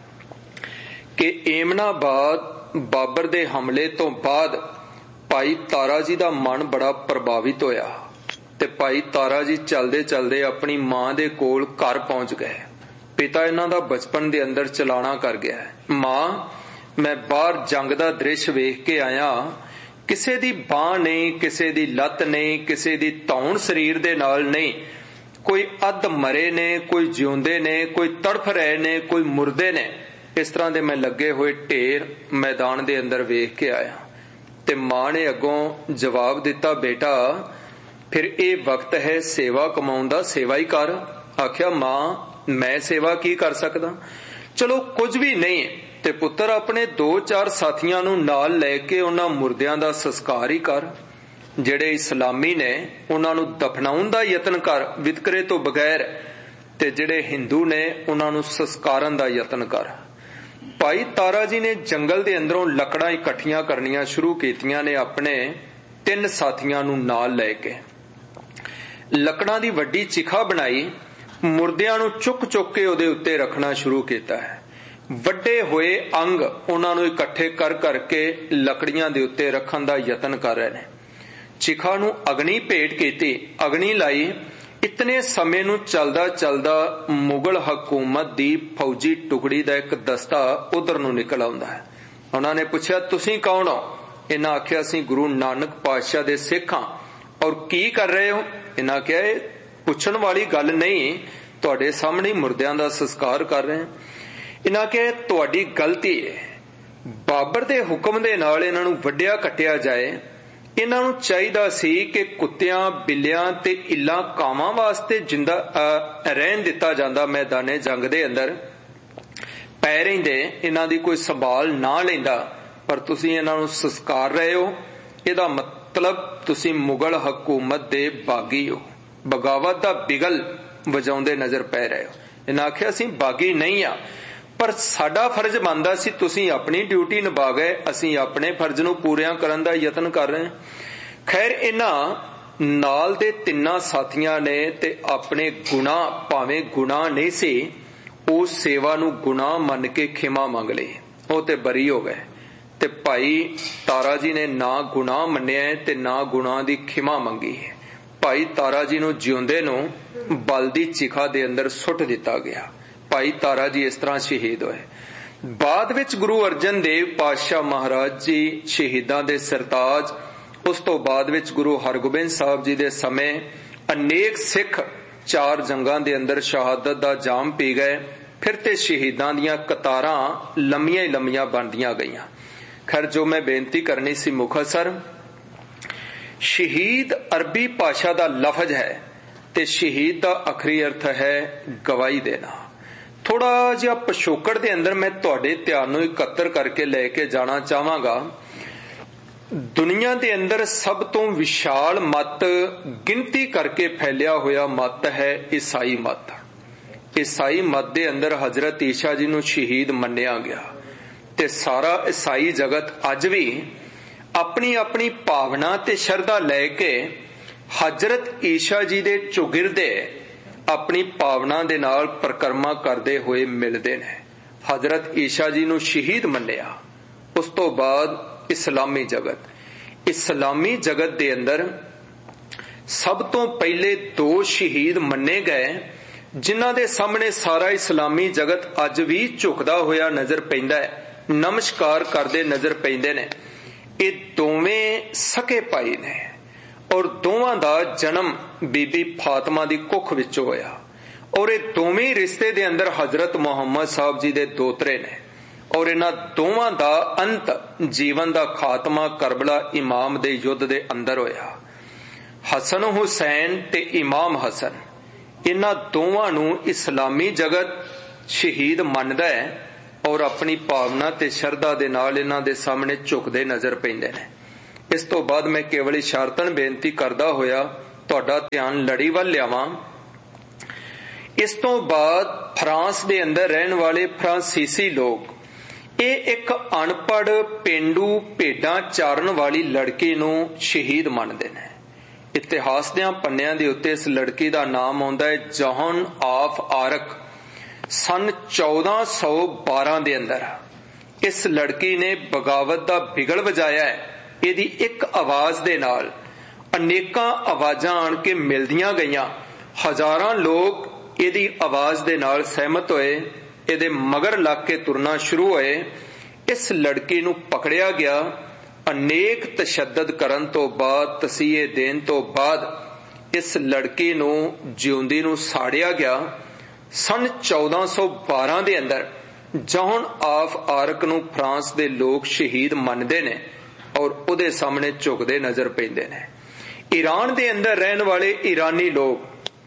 कि एमनाबाद बाबर दे हमले तो बाद भाई तारा जी दा मन बड़ा प्रभावित होया, ते भाई तारा जी चलदे चलदे अपनी मां दे कोल घर पहुंच गए। पिता इन्हां दा बचपन दे अंदर चलाना कर गया है। मां, मैं बाहर जंग दा दृश्य वेख के आया, किसे दी बांह नहीं, किसे दी लत नहीं, किसे दी धौण शरीर दे नाल नहीं, कोई अध मरे ने, कोई जिउंदे ने, कोई तड़फ रहे ने, कोई मुर्दे ने। इस तरह दे मैं लगे हुए ढेर मैदान दे अंदर वेख के आया। ते मां ने अगों जवाब दिता, बेटा फिर ये वक्त है सेवा कमाउण दा, सेवा ही कर। आख्या, मां मैं सेवा की कर सकदा? चलो कुछ भी नहीं ते पुत्र अपने दो चार साथियां नूं नाल लैके उन्हां मुर्दियां दा संस्कार ही कर। जेड़े इस्लामी ने उन्हां नूं दफनाउण दा यतन कर वितकरे तो बगैर, ते जेड़े हिंदू ने उन्हां नूं संस्कारन दा यतन कर। भाई तारा जी ने जंगल दे अंदरों लकड़ां इकट्ठियां करनियां शुरू कीतियां ने। अपने तीन साथियां नूं नाल लैके लकड़ां दी वड्डी चिखा बनाई, मुर्दियां नूं चुक चुक के उहदे उत्ते रखना शुरू कीता है। ਵੱਡੇ ਹੋਏ अंग ਉਹਨਾਂ ਨੂੰ ਇਕੱਠੇ कर करके लकड़ियां ਦੇ ਉੱਤੇ ਰੱਖਣ ਦਾ ਯਤਨ ਕਰ ਰਹੇ ਨੇ। ਚਿਖਾ ਨੂੰ ਅਗਨੀ ਭੇਟ ਕੀਤੀ, ਅਗਨੀ ਲਾਈ। ਇਤਨੇ ਸਮੇਂ ਨੂੰ ਚਲਦਾ ਚਲਦਾ ਮੁਗਲ ਹਕੂਮਤ ਦੀ ਫੌਜੀ ਟੁਕੜੀ ਦਾ ਇੱਕ ਦਸਤਾ ਉਧਰ ਨੂੰ ਨਿਕਲ ਆਉਂਦਾ ਹੈ। ਉਹਨਾਂ ਨੇ ਪੁੱਛਿਆ, ਤੁਸੀਂ ਕੌਣ ਹੋ? ਇਹਨਾਂ ਆਖਿਆ, ਅਸੀਂ ਗੁਰੂ ਨਾਨਕ ਪਾਤਸ਼ਾਹ ਦੇ ਸਿੱਖ ਹਾਂ। ਔਰ ਕੀ ਕਰ ਰਹੇ ਹੋ? ਇਹਨਾਂ ਆਖਿਆ, ਇਹ ਪੁੱਛਣ ਵਾਲੀ ਗੱਲ ਨਹੀਂ, ਤੁਹਾਡੇ ਸਾਹਮਣੇ ਮੁਰਦਿਆਂ ਦਾ ਸੰਸਕਾਰ ਕਰ ਰਹੇ ਹਾਂ। इन्हां के तुहाडी गलती है, बाबर दे हुक्म दे नाल इन्हां नूं वड्डिया कट्टिया जाए। इन्हां नूं चाहीदा सी कि कुत्तियां, बिल्लियां ते इल्लां कावां वास्ते जिंदा रहन दिता जांदा मैदाने जंग दे अंदर पै रहिंदे, इन्हां दी कोई संभाल ना लैंदा, पर तुसीं इन्हां नूं संस्कार रहे हो। इहदा मतलब तुसीं मुगल हकूमत दे बागी हो, बगावत दा बिगल वजाउंदे नजर पै रहे हो। इन्हां आखिया, असीं बागी नहीं आ, पर साडा फर्ज बनदा सी, तुसीं अपनी ड्यूटी निभा गए, असीं अपने फर्ज नूं पूरियां करन दा यतन कर रहे हैं। खैर, इन्हां नाल दे तिन्नां साथियां ने ते अपने गुनाह, भावें गुनाह नहीं सी, उस सेवा नूं गुनाह मन के खिमा मंग लई। ਉਹ ਤੇ ਬਰੀ ਹੋ ਗਏ। ਤੇ ਭਾਈ ਤਾਰਾ ਜੀ ਨੇ ਨਾ ਗੁਨਾਹ ਮੰਨਿਆ ਤੇ ਨਾ ਗੁਨਾਹ ਦੀ ਖਿਮਾ ਮੰਗੀ ਹੈ। ਭਾਈ ਤਾਰਾ ਜੀ ਨੂੰ ਜਿਉਂਦੇ ਨੂੰ ਬਲ ਦੀ ਚਿਖਾ ਦੇ ਅੰਦਰ ਸੁੱਟ ਦਿੱਤਾ ਗਿਆ। ਭਾਈ ਤਾਰਾ ਜੀ ਇਸ ਤਰ੍ਹਾਂ ਸ਼ਹੀਦ ਹੋਏ। ਬਾਅਦ ਵਿੱਚ ਗੁਰੂ ਅਰਜਨ ਦੇਵ ਪਾਤਸ਼ਾਹ ਮਹਾਰਾਜ ਜੀ ਸ਼ਹੀਦਾਂ ਦੇ ਸਰਤਾਜ। ਉਸ ਤੋਂ ਬਾਅਦ ਵਿੱਚ ਗੁਰੂ ਹਰਗੋਬਿੰਦ ਸਾਹਿਬ ਜੀ ਦੇ ਸਮੇਂ ਅਨੇਕ ਸਿੱਖ ਚਾਰ ਜੰਗਾਂ ਦੇ ਅੰਦਰ ਸ਼ਹਾਦਤ ਦਾ ਜਾਮ ਪੀ ਗਏ। ਫਿਰ ਤੇ ਸ਼ਹੀਦਾਂ ਦੀਆਂ ਕਤਾਰਾਂ ਲੰਮੀਆਂ ਹੀ ਲੰਮੀਆਂ ਬਣਦੀਆਂ ਗਈਆਂ। ਖੈਰ, ਜੋ ਮੈਂ ਬੇਨਤੀ ਕਰਨੀ ਸੀ ਮੁਖਤਸਰ, ਸ਼ਹੀਦ ਅਰਬੀ ਭਾਸ਼ਾ ਦਾ ਲਫ਼ਜ਼ ਹੈ ਤੇ ਸ਼ਹੀਦ ਦਾ ਆਖਰੀ ਅਰਥ ਹੈ ਗਵਾਹੀ ਦੇਣਾ। ਥੋੜਾ ਜਿਹਾ ਪਿਛੋਕੜ ਦੇ ਅੰਦਰ ਮੈਂ ਤੁਹਾਡੇ ਧਿਆਨ ਨੂੰ ਇਕੱਤਰ ਕਰਕੇ ਲੈ ਕੇ ਜਾਣਾ ਚਾਹਾਂਗਾ। ਦੁਨੀਆ ਦੇ ਅੰਦਰ ਸਭ ਤੋਂ ਵਿਸ਼ਾਲ ਮਤ, ਗਿਣਤੀ ਕਰਕੇ ਫੈਲਿਆ ਹੋਇਆ ਮਤ ਹੈ ਈਸਾਈ ਮਤ। ਈਸਾਈ ਮਤ ਦੇ ਅੰਦਰ ਹਜ਼ਰਤ ਈਸਾ ਜੀ ਨੂੰ ਸ਼ਹੀਦ ਮੰਨਿਆ ਗਿਆ ਤੇ ਸਾਰਾ ਈਸਾਈ ਜਗਤ ਅੱਜ ਵੀ ਆਪਣੀ ਆਪਣੀ ਭਾਵਨਾ ਤੇ ਸ਼ਰਧਾ ਲੈ ਕੇ ਹਜ਼ਰਤ ਈਸਾ ਜੀ ਦੇ ਚੁਗਿਰਦੇ ਆਪਣੀ ਭਾਵਨਾ ਦੇ ਨਾਲ ਪਰਿਕਰਮਾ ਕਰਦੇ ਹੋਏ ਮਿਲਦੇ ਨੇ। ਹਜ਼ਰਤ ਈਸਾ ਜੀ ਨੂੰ ਸ਼ਹੀਦ ਮੰਨਿਆ। ਉਸ ਤੋਂ ਬਾਅਦ ਇਸਲਾਮੀ ਜਗਤ ਇਸਲਾਮੀ ਜਗਤ ਦੇ ਅੰਦਰ ਸਭ ਤੋਂ ਪਹਿਲੇ ਦੋ ਸ਼ਹੀਦ ਮੰਨੇ ਗਏ, ਜਿਨ੍ਹਾਂ ਦੇ ਸਾਹਮਣੇ ਸਾਰਾ ਇਸਲਾਮੀ ਜਗਤ ਅੱਜ ਵੀ ਝੁਕਦਾ ਹੋਇਆ ਨਜ਼ਰ ਪੈਂਦਾ ਹੈ, ਨਮਸਕਾਰ ਕਰਦੇ ਨਜ਼ਰ ਪੈਂਦੇ ਨੇ। ਇਹ ਦੋਵੇਂ ਸਕੇ ਭਾਈ ਨੇ ਔਰ ਦੋਵਾਂ ਦਾ ਜਨਮ ਬੀਬੀ ਫਾਤਮਾ ਦੀ ਕੁੱਖ ਵਿੱਚੋਂ ਹੋਇਆ ਔਰ ਇਹ ਦੋਵੇਂ ਰਿਸ਼ਤੇ ਦੇ ਅੰਦਰ ਹਜ਼ਰਤ ਮੁਹੰਮਦ ਸਾਹਿਬ ਜੀ ਦੇ ਦੋਤਰੇ ਨੇ ਔਰ ਇਹਨਾਂ ਦੋਵਾਂ ਦਾ ਅੰਤ, ਜੀਵਨ ਦਾ ਖਾਤਮਾ ਕਰਬਲਾ ਇਮਾਮ ਦੇ ਯੁੱਧ ਦੇ ਅੰਦਰ ਹੋਇਆ। ਹਸਨ ਹੁਸੈਨ ਤੇ ਇਮਾਮ ਹਸਨ, इन्हां दोवां नूं इस्लामी जगत शहीद मनदा है और अपनी भावना ते शरधा दे नाल इन्हां दे सामने झुकदे नजर पैंदे ने। इस तो बाद मैं केवल इशारतन बेनती करदा होया तुहाडा ध्यान लड़ी वल लियावां। इस तो बाद फ्रांस दे अंदर रहन वाले फ्रांसीसी लोग ये एक अनपढ़ पेंडू भेडां चारन वाली लड़की नूं शहीद मनदे ने। इतिहास दियां पन्नियां दे उत्ते इस लड़की दा नाम आउंदा है जॉन ऑफ आर्क। सन चौदह सौ बारह दे अंदर इस लड़की ने बगावत दा बिगड़ वजाया है। इहदी एक आवाज दे नाल अनेकां आवाजां आण के मिलदियां गईयां। हजारां लोग इहदी आवाज दे नाल सहमत होए, इहदे मगर लग के तुरना शुरू होए। इस लड़की नूं पकड़िया गया। अनेक तशद्दद करन तो बाद, तसीहे देन तो बाद इस लड़की नूं जिउंदी नूं साड़िया गया। सन चौदह सौ बारह दे अंदर जॉन ऑफ आर्क नूं फ्रांस दे लोग शहीद मनदे ने और उहदे सामने झुकदे नजर पैंदे ने। ईरान दे अंदर रहन वाले ईरानी लोग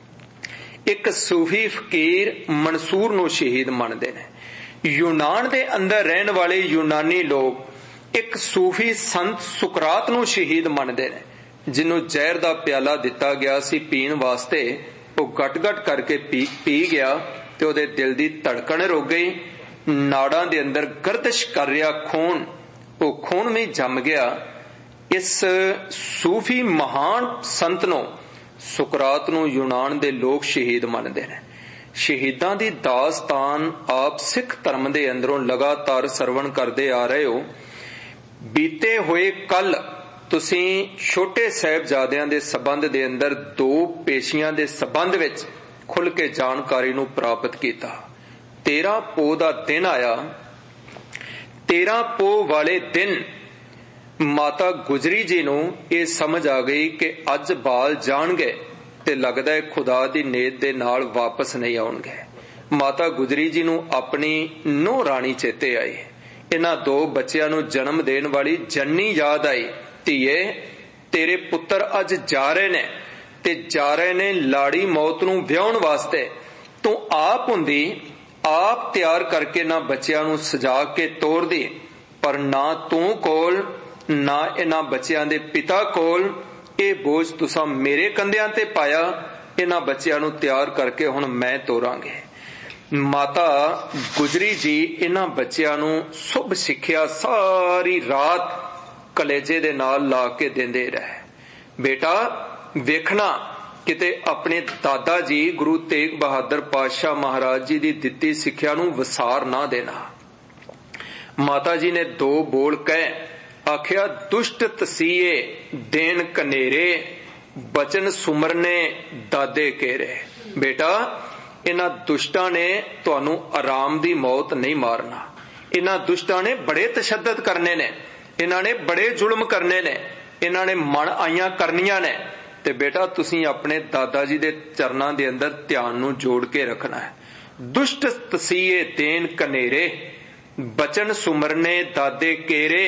एक सूफी फकीर मंसूर नूं शहीद मनदे ने। यूनान दे अंदर रहन वाले यूनानी लोग एक सूफी संत सुकरात नूं शहीद मनदे ने, जिन्हों जहर दा प्याला दिता गया सी पीण वास्ते। वो गट गट करके पी पी गया ते ओहदे दिल दी धड़कन रुक गई। नाड़ां दे अंदर गर्दिश कर रहा खून, वो खून में जम गया। इस सूफी महान संत नूं सुकरात नूं यूनान दे लोग शहीद मनदे ने। शहीदां दी दास्तान आप सिख धर्म दे अंदरों लगातार सरवण करदे आ रहे हो। बीते हुए कल तुसीं छोटे साहिबजादियां दे संबंध दे अंदर दो पेशियां दे संबंध विच खुल के जानकारी नूं प्राप्त कीता। तेरह पो दा दिन आया। तेरह पो वाले दिन माता गुजरी जी नूं ये समझ आ गई कि अज बाल जाणगे ते लगदा है खुदा दी नेत दे नाल वापस नहीं आउणगे। माता गुजरी जी नूं अपनी नूह राणी चेते आई। इन्हां दो बच्चियां नूं जन्म देण वाली जननी याद आई। धीए तेरे पुत्र अज जा रहे ने ते जा रहे ने लाड़ी मौत नूं विआउण वास्ते। तू आप हुंदी आप तैयार करके ना बच्चियां नूं सजा के तोर दी, पर ना तू कोल ना इन्हां बच्चियां दे पिता कोल। ये बोझ तुसां मेरे कंधियां ते पाया। इन्हां बच्चियां नूं तैयार करके हुण मैं तोरांगे। माता गुजरी जी इन्हां बच्चियां नूं शुभ सिक्ख्या सारी रात कलेजे दे नाल ला के देंदे रहे। बेटा वेखना किते अपने दादा जी गुरु तेग बहादुर पातशाह महाराज जी दी दित्ती सिक्ख्या नूं वसार ना देना। माता जी ने दो बोल कहे आखिया दुष्ट तसीए देन कनेरे बचन सुमरने दादे केरे। बेटा इन्हां दुष्टां ने तुहानूं आराम दी मौत नहीं मारना। इन्हां दुष्टां ने बड़े तशद्दद करने ने, इन्हां ने बड़े जुल्म करने ने, इन्हां ने मन आईयां करनियां ने। ते बेटा तुसीं अपने दादा जी दे चरनां दे अंदर ध्यान नूं जोड़ के रखना है। दुष्ट तसीए देन कनेरे बचन सुमरने दादे केरे।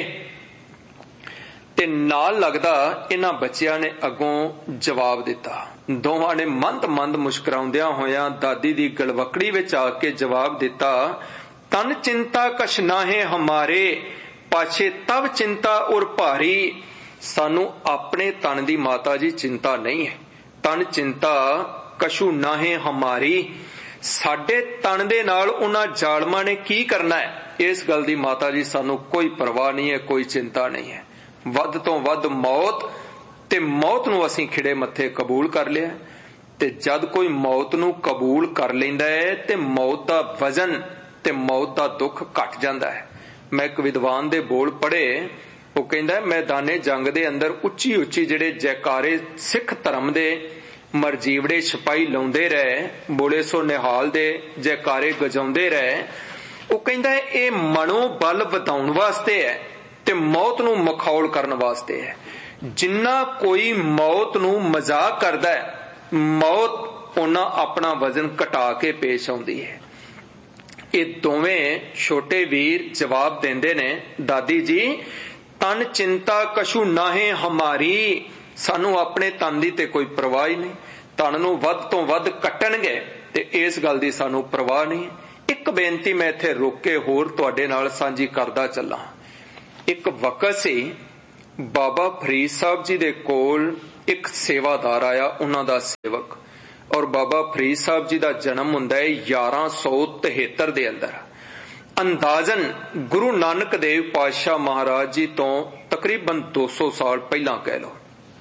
ते नाल लगदा इन्हां बच्चियां ने अगों जवाब दिता। दोवां ने मंद मंद मुस्कुराउंदियां होयां दादी दी गलवकड़ी विच आके जवाब दिता, तन चिंता कछ नाहे हमारे पाछे तब चिंता और भारी। सानू अपने तन दी माता जी चिंता नहीं है। तन चिंता कछु नाहे हमारी। साडे तन दे नाल उन्हां जालमां ने की करना है, इस गल दी माता जी सानू कोई परवाह नहीं है, कोई चिंता नहीं है। वध तो वध मौत ते मौत नूं असीं खिड़े मत्थे कबूल कर लिया। ते जद कोई मौत नूं कबूल कर लैंदा है ते मौत दा वजन ते मौत दा दुख घट जांदा है। मैं एक विद्वान दे बोल पढ़े, वो कहंदा मैदाने जंग दे अंदर उच्ची उच्ची जिहड़े जयकारे सिख धर्म दे मरजीवड़े सिपाही लाउंदे रहे, बोले सो निहाल दे जयकारे गजाउंदे रहे। वो कहंदा ये मनोबल वधाउण वास्ते है ते मौत नूं मखौल करन वास्ते है। जिन्ना कोई मौत नूं मजाक करदा है, मौत उन्ना अपना वजन घटा के पेश आउंदी है। ये दोवें छोटे वीर जवाब देंदे ने, दादी जी तन चिंता कछु नाहे हमारी। सानू अपने तन दी ते कोई परवाह ही नहीं। ਤਣ ਨੂੰ ਵੱਧ ਤੋਂ ਵੱਧ ਕੱਟਣਗੇ ਤੇ ਇਸ ਗੱਲ ਦੀ ਸਾਨੂੰ ਪਰਵਾਹ ਨਹੀਂ। ਇੱਕ ਬੇਨਤੀ ਮੈਂ ਇੱਥੇ ਰੁਕ ਕੇ ਹੋਰ ਤੁਹਾਡੇ ਨਾਲ ਸਾਂਝੀ ਕਰਦਾ ਚੱਲਾਂ। ਇੱਕ ਵਕਤ ਸੀ, ਬਾਬਾ ਫਰੀਦ ਸਾਹਿਬ ਜੀ ਦੇ ਕੋਲ ਇੱਕ ਸੇਵਾਦਾਰ ਆਇਆ, ਉਹਨਾਂ ਦਾ ਸੇਵਕ, ਔਰ ਬਾਬਾ ਫਰੀਦ ਸਾਹਿਬ ਜੀ ਦਾ ਜਨਮ ਹੁੰਦਾ ਹੈ ਗਿਆਰਾਂ ਸੌ ਤਿਹੱਤਰ ਦੇ ਅੰਦਰ। ਅੰਦਾਜ਼ਨ ਗੁਰੂ ਨਾਨਕ ਦੇਵ ਪਾਤਸ਼ਾਹ ਮਹਾਰਾਜ ਜੀ ਤੋਂ ਤਕਰੀਬਨ ਦੋ ਸੌ ਸਾਲ ਪਹਿਲਾਂ ਕਹਿ ਲਓ।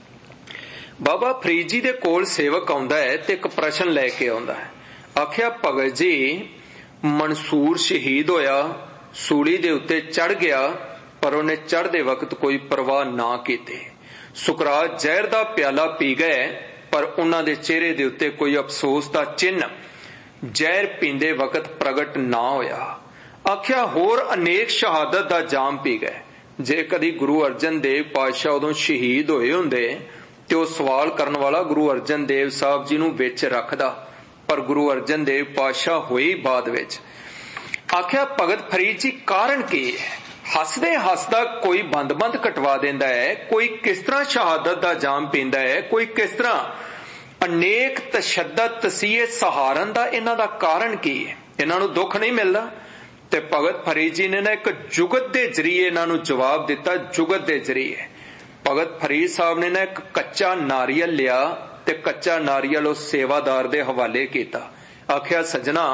ਬਾਬਾ ਫਰੀਦ ਜੀ ਦੇ ਕੋਲ ਸੇਵਕ ਆਉਂਦਾ ਹੈ ਤੇ ਇੱਕ ਪ੍ਰਸ਼ਨ ਲੈ ਕੇ ਆਉਂਦਾ ਹੈ। ਆਖਿਆ, ਭਗਤ ਜੀ, ਮਨਸੂਰ ਸ਼ਹੀਦ ਹੋਇਆ, ਸੂਲੀ ਦੇ ਉੱਤੇ ਚੜ ਗਿਆ, ਪਰ ਉਹਨੇ ਚੜ੍ਹਦੇ ਵਕਤ ਕੋਈ ਪਰਵਾਹ ਨਾ ਕੀਤੀ। ਸੁਕਰਾਤ ਜ਼ਹਿਰ ਦਾ ਪਿਆਲਾ ਪੀ ਗਏ, ਪਰ ਉਹਨਾਂ ਦੇ ਚਿਹਰੇ ਦੇ ਉੱਤੇ ਕੋਈ ਅਫਸੋਸ ਦਾ ਚਿੰਨ੍ਹ ਜ਼ਹਿਰ ਪੀਂਦੇ ਵਕਤ ਪ੍ਰਗਟ ਨਾ ਹੋਇਆ। ਆਖਿਆ, ਹੋਰ ਅਨੇਕ ਸ਼ਹਾਦਤ ਦਾ ਜਾਮ ਪੀ ਗਏ। ਜੇ ਕਦੀ ਗੁਰੂ ਅਰਜਨ ਦੇਵ ਪਾਤਸ਼ਾਹ ਉਦੋਂ ਸ਼ਹੀਦ ਹੋਏ ਹੁੰਦੇ ਤੇ ਉਹ ਸਵਾਲ ਕਰਨ ਵਾਲਾ ਗੁਰੂ ਅਰਜਨ ਦੇਵ ਸਾਹਿਬ ਜੀ ਨੂੰ ਵਿੱਚ ਰੱਖਦਾ, ਪਰ ਗੁਰੂ ਅਰਜਨ ਦੇਵ ਪਾਤਸ਼ਾਹ ਹੋਈ ਬਾਅਦ ਵਿੱਚ। ਆਖਿਆ, ਭਗਤ ਫਰੀਦ ਜੀ, ਕਾਰਨ ਕੀ ਹੈ? ਹੱਸਦੇ ਹੱਸਦਾ ਕੋਈ ਬੰਦ ਬੰਦ ਕਟਵਾ ਦਿੰਦਾ ਹੈ, ਕੋਈ ਕਿਸ ਤਰ੍ਹਾਂ ਸ਼ਹਾਦਤ ਦਾ ਜਾਮ ਪੀਂਦਾ ਹੈ, ਕੋਈ ਕਿਸ ਤਰ੍ਹਾਂ ਅਨੇਕ ਤਸ਼ੱਦਦ ਤਸੀਹੇ ਸਹਾਰਨ ਦਾ, ਇਹਨਾਂ ਦਾ ਕਾਰਨ ਕੀ ਹੈ? ਇਹਨਾਂ ਨੂੰ ਦੁੱਖ ਨਹੀਂ ਮਿਲਦਾ? ਤੇ ਭਗਤ ਫਰੀਦ ਜੀ ਨੇ ਨਾ ਇੱਕ ਜੁਗਤ ਦੇ ਜ਼ਰੀਏ ਇਹਨਾਂ ਨੂੰ ਜਵਾਬ ਦਿੱਤਾ। ਜੁਗਤ ਦੇ ਜ਼ਰੀਏ ਭਗਤ ਫਰੀਦ ਸਾਹਿਬ ਨੇ ਨਾ ਇੱਕ ਕੱਚਾ ਨਾਰੀਅਲ ਲਿਆ ਤੇ ਕੱਚਾ ਨਾਰੀਅਲ ਉਸ ਸੇਵਾਦਾਰ ਦੇ ਹਵਾਲੇ ਕੀਤਾ। ਆਖਿਆ, ਸੱਜਣਾ,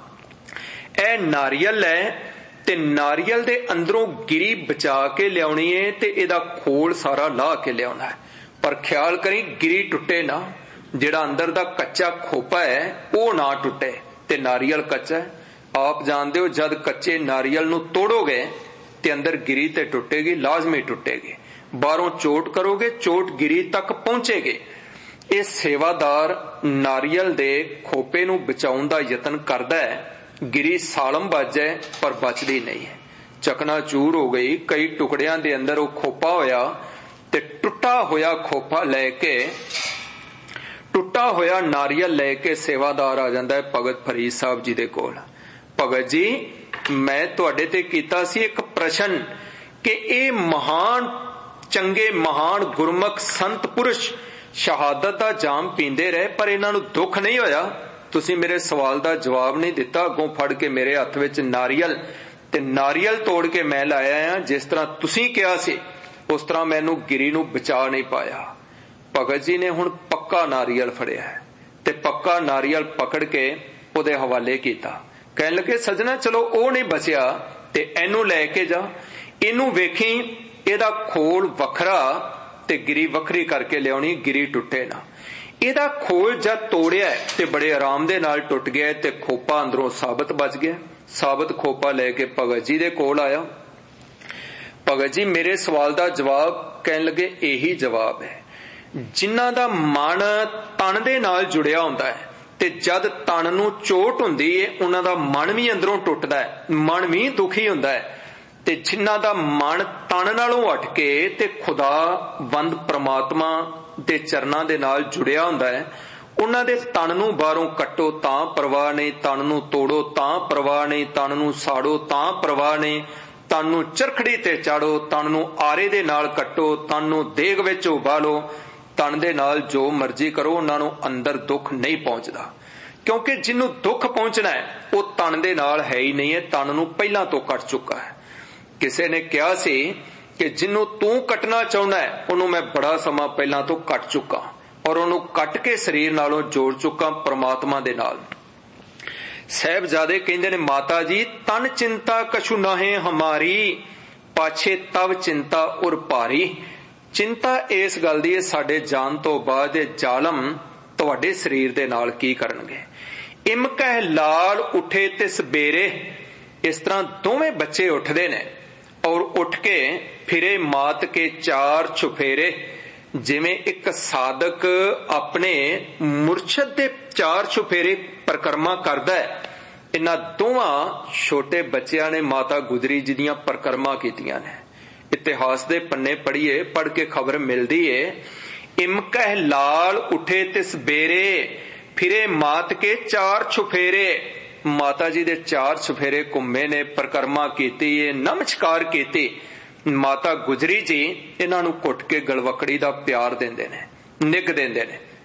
ਇਹ ਨਾਰੀਅਲ ਹੈ ਤੇ ਨਾਰੀਅਲ ਦੇ ਅੰਦਰੋਂ ਗਿਰੀ ਬਚਾ ਕੇ ਲਿਆਉਣੀ ਏ ਤੇ ਇਹਦਾ ਖੋਲ ਸਾਰਾ ਲਾਹ ਕੇ ਲਿਆਉਣਾ ਹੈ, ਪਰ ਖਿਆਲ ਕਰੀ ਗਿਰੀ ਟੁੱਟੇ ਨਾ। ਜਿਹੜਾ ਅੰਦਰ ਦਾ ਕੱਚਾ ਖੋਪਾ ਹੈ ਉਹ ਨਾ ਟੁੱਟੇ ਤੇ ਨਾਰੀਅਲ ਕੱਚਾ ਹੈ। ਆਪ ਜਾਣਦੇ ਹੋ, ਜਦ ਕੱਚੇ ਨਾਰੀਅਲ ਨੂੰ ਤੋੜੋਗੇ ਤੇ ਅੰਦਰ ਗਿਰੀ ਤੇ ਟੁੱਟੇਗੀ, ਲਾਜ਼ਮੀ ਟੁੱਟੇਗੀ। ਬਾਹਰੋਂ ਚੋਟ ਕਰੋਗੇ, ਚੋਟ ਗਿਰੀ ਤੱਕ ਪਹੁੰਚੇਗੀ। ਇਹ ਸੇਵਾਦਾਰ ਨਾਰੀਅਲ ਦੇ ਖੋਪੇ ਨੂੰ ਬਚਾਉਣ ਦਾ ਯਤਨ ਕਰਦਾ ਹੈ। ਗਿਰੀ ਸਾਲਮ ਵੱਜ ਜਾਏ ਪਰ ਬਚਦੀ ਨਹੀਂ ਹੈ, ਚਕਨਾਚੂਰ ਹੋ ਗਈ। ਕਈ ਟੁਕੜਿਆਂ ਦੇ ਅੰਦਰ ਉਹ ਖੋਪਾ ਹੋਇਆ ਤੇ ਟੁੱਟਾ ਹੋਇਆ ਖੋਪਾ ਲੈ ਕੇ, ਟੁੱਟਾ ਹੋਇਆ ਨਾਰੀਅਲ ਲੈ ਕੇ ਸੇਵਾਦਾਰ ਆ ਜਾਂਦਾ ਹੈ ਭਗਤ ਫਰੀਦ ਸਾਹਿਬ ਜੀ ਦੇ ਕੋਲ। ਭਗਤ ਜੀ, ਮੈਂ ਤੁਹਾਡੇ ਤੇ ਕੀਤਾ ਸੀ ਇੱਕ ਪ੍ਰਸ਼ਨ ਕਿ ਇਹ ਮਹਾਨ ਚੰਗੇ ਮਹਾਨ ਗੁਰਮੁਖ ਸੰਤ ਪੁਰਸ਼ ਸ਼ਹਾਦਤ ਦਾ ਜਾਮ ਪੀਂਦੇ ਰਹੇ, ਪਰ ਇਹਨਾਂ ਨੂੰ ਦੁੱਖ ਨਹੀਂ ਹੋਇਆ। ਤੁਸੀਂ ਮੇਰੇ ਸਵਾਲ ਦਾ ਜਵਾਬ ਨਹੀਂ ਦਿੱਤਾ। ਅੱਗੋਂ ਫੜ ਕੇ ਮੇਰੇ ਹੱਥ ਵਿੱਚ ਨਾਰੀਅਲ ਤੇ ਨਾਰੀਅਲ ਤੋੜ ਕੇ ਮੈਂ ਲਾਇਆ ਆ। ਜਿਸ ਤਰ੍ਹਾਂ ਤੁਸੀਂ ਕਿਹਾ ਸੀ ਉਸ ਤਰ੍ਹਾਂ ਮੈਨੂੰ ਗਿਰੀ ਨੂੰ ਬਚਾ ਨਹੀਂ ਪਾਇਆ। ਭਗਤ ਜੀ ਨੇ ਹੁਣ ਪੱਕਾ ਨਾਰੀਅਲ ਫੜਿਆ ਤੇ ਪੱਕਾ ਨਾਰੀਅਲ ਪਕੜ ਕੇ ਉਹਦੇ ਹਵਾਲੇ ਕੀਤਾ। ਕਹਿਣ ਲੱਗੇ, ਸੱਜਣਾ, ਚਲੋ ਉਹ ਨਹੀਂ ਬਚਿਆ ਤੇ ਇਹਨੂੰ ਲੈ ਕੇ ਜਾ, ਇਹਨੂੰ ਵੇਖੀ, ਇਹਦਾ ਖੋਲ ਵੱਖਰਾ ਤੇ ਗਿਰੀ ਵੱਖਰੀ ਕਰਕੇ ਲਿਆਉਣੀ, ਗਿਰੀ ਟੁੱਟੇ ਨਾ। ਇਹਦਾ ਖੋਲ ਜਦ ਤੋੜਿਆ ਤੇ ਬੜੇ ਆਰਾਮ ਦੇ ਨਾਲ ਟੁੱਟ ਗਿਆ ਤੇ ਖੋਪਾ ਅੰਦਰੋਂ ਸਾਬਤ ਬਚ ਗਿਆ। ਸਾਬਤ ਖੋਪਾ ਲੈ ਕੇ ਭਗਤ ਜੀ ਦੇ ਕੋਲ ਆਇਆ। ਭਗਤ ਜੀ, ਮੇਰੇ ਸਵਾਲ ਦਾ ਜਵਾਬ। ਕਹਿਣ ਲੱਗੇ, ਇਹੀ ਜਵਾਬ ਹੈ। ਜਿਨ੍ਹਾਂ ਦਾ ਮਨ ਤਨ ਦੇ ਨਾਲ ਜੁੜਿਆ ਹੁੰਦਾ ਹੈ ਤੇ ਜਦ ਤਨ ਨੂੰ ਚੋਟ ਹੁੰਦੀ ਹੈ ਉਹਨਾਂ ਦਾ ਮਨ ਵੀ ਅੰਦਰੋਂ ਟੁੱਟਦਾ ਹੈ, ਮਨ ਵੀ ਦੁਖੀ ਹੁੰਦਾ ਹੈ। ਤੇ ਜਿਨ੍ਹਾਂ ਦਾ ਮਨ ਤਨ ਨਾਲੋਂ ਹਟ ਕੇ ਤੇ ਖੁਦਾਵੰਦ ਪ੍ਰਮਾਤਮਾ ਦੇ ਚਰਨਾਂ ਦੇ ਨਾਲ ਜੁੜਿਆ ਹੁੰਦਾ ਹੈ, ਉਹਨਾਂ ਦੇ ਤਨ ਨੂੰ ਬਾਹਰੋਂ ਕੱਟੋ ਤਾਂ ਪਰਵਾਹ ਨਹੀਂ, ਤਨ ਨੂੰ ਤੋੜੋ ਤਾਂ ਪਰਵਾਹ ਨਹੀਂ, ਤਨ ਨੂੰ ਸਾੜੋ ਤਾਂ ਪਰਵਾਹ ਨਹੀਂ, ਤਨ ਨੂੰ ਚਰਖੜੀ ਤੇ ਚਾੜੋ, ਤਨ ਨੂੰ ਆਰੇ ਦੇ ਨਾਲ ਕੱਟੋ, ਤਨ ਨੂੰ ਦੇਗ ਵਿੱਚ ਉਬਾਲੋ, ਤਨ ਦੇ ਨਾਲ ਜੋ ਮਰਜ਼ੀ ਕਰੋ, ਉਹਨਾਂ ਨੂੰ ਅੰਦਰ ਦੁੱਖ ਨਹੀਂ ਪਹੁੰਚਦਾ। ਕਿਉਂਕਿ ਜਿਹਨੂੰ ਦੁੱਖ ਪਹੁੰਚਣਾ ਹੈ ਉਹ ਤਨ ਦੇ ਨਾਲ ਹੈ ਹੀ ਨਹੀਂ ਹੈ, ਤਨ ਨੂੰ ਪਹਿਲਾਂ ਤੋਂ ਕੱਟ ਚੁੱਕਾ ਹੈ। ਕਿਸੇ ਨੇ ਕਿਹਾ ਸੀ ਕਿ ਜਿਹਨੂੰ ਤੂੰ ਕੱਟਣਾ ਚਾਹੁੰਦਾ ਹੈ ਉਹਨੂੰ ਮੈਂ ਬੜਾ ਸਮਾਂ ਪਹਿਲਾਂ ਤੋਂ ਕੱਟ ਚੁੱਕਾ ਔਰ ਉਹਨੂੰ ਕੱਟ ਕੇ ਸਰੀਰ ਨਾਲੋਂ ਜੋੜ ਚੁੱਕਾ ਪ੍ਰਮਾਤਮਾ ਦੇ ਨਾਲ। ਸਾਹਿਬਜ਼ਾਦੇ ਕਹਿੰਦੇ ਨੇ, ਮਾਤਾ ਜੀ, ਤਨ ਚਿੰਤਾ ਕਛੂ ਨਾਹੇ ਹਮਾਰੀ, ਪਾਛੇ ਤਵ ਚਿੰਤਾ ਉਰ ਭਾਰੀ। ਚਿੰਤਾ ਇਸ ਗੱਲ ਦੀ ਹੈ ਸਾਡੇ ਜਾਣ ਤੋਂ ਬਾਅਦ ਇਹ ਜ਼ਾਲਮ ਤੁਹਾਡੇ ਸਰੀਰ ਦੇ ਨਾਲ ਕੀ ਕਰਨਗੇ। ਇਮ ਕਹਿ ਲਾਲ ਉਠੇ ਤਿਸ ਬੇਰੇ, ਇਸ ਤਰ੍ਹਾਂ ਦੋਵੇਂ ਬੱਚੇ ਉੱਠਦੇ ਨੇ ਔਰ ਉੱਠ ਕੇ ਫਿਰੇ ਮਾਤ ਕੇ ਚਾਰ ਛੁਫੇਰੇ। ਜਿਵੇਂ ਇੱਕ ਸਾਧਕ ਆਪਣੇ ਮੁਰਸ਼ਦ ਦੇ ਚਾਰ ਛੁਫੇਰੇ ਪਰਿਕਰਮਾ ਕਰਦਾ ਹੈ, ਇਹਨਾਂ ਦੋਵਾਂ ਛੋਟੇ ਬੱਚਿਆਂ ਨੇ ਮਾਤਾ ਗੁਜਰੀ ਜੀ ਦੀਆਂ ਪਰਿਕਰਮਾ ਕੀਤੀਆਂ ਨੇ। ਇਤਿਹਾਸ ਦੇ ਪੰਨੇ ਪੜ੍ਹੀਏ, ਪੜ੍ਹ ਕੇ ਖਬਰ ਮਿਲਦੀ ਏ, ਇਮ ਕਹਿ ਲਾਲ ਉਠੇ ਤਿਸ ਬੇਰੇ, ਫਿਰੇ ਮਾਤ ਕੇ ਚਾਰ ਛੁਫੇਰੇ। ਮਾਤਾ ਜੀ ਦੇ ਚਾਰ ਛੁਫੇਰੇ ਘੁੰਮੇ ਨੇ, ਪਰਿਕਰਮਾ ਕੀਤੀ ਏ, ਨਮਸਕਾਰ ਕੀਤੀ। ਮਾਤਾ ਗੁਜਰੀ ਜੀ ਇਹਨਾਂ ਨੂੰ ਘੁੱਟ ਕੇ ਗਲਵਕੜੀ ਦਾ ਪਿਆਰ ਦਿੰਦੇ ਨੇ, ਨਿੱਘ ਦਿੰਦੇ ਨੇ।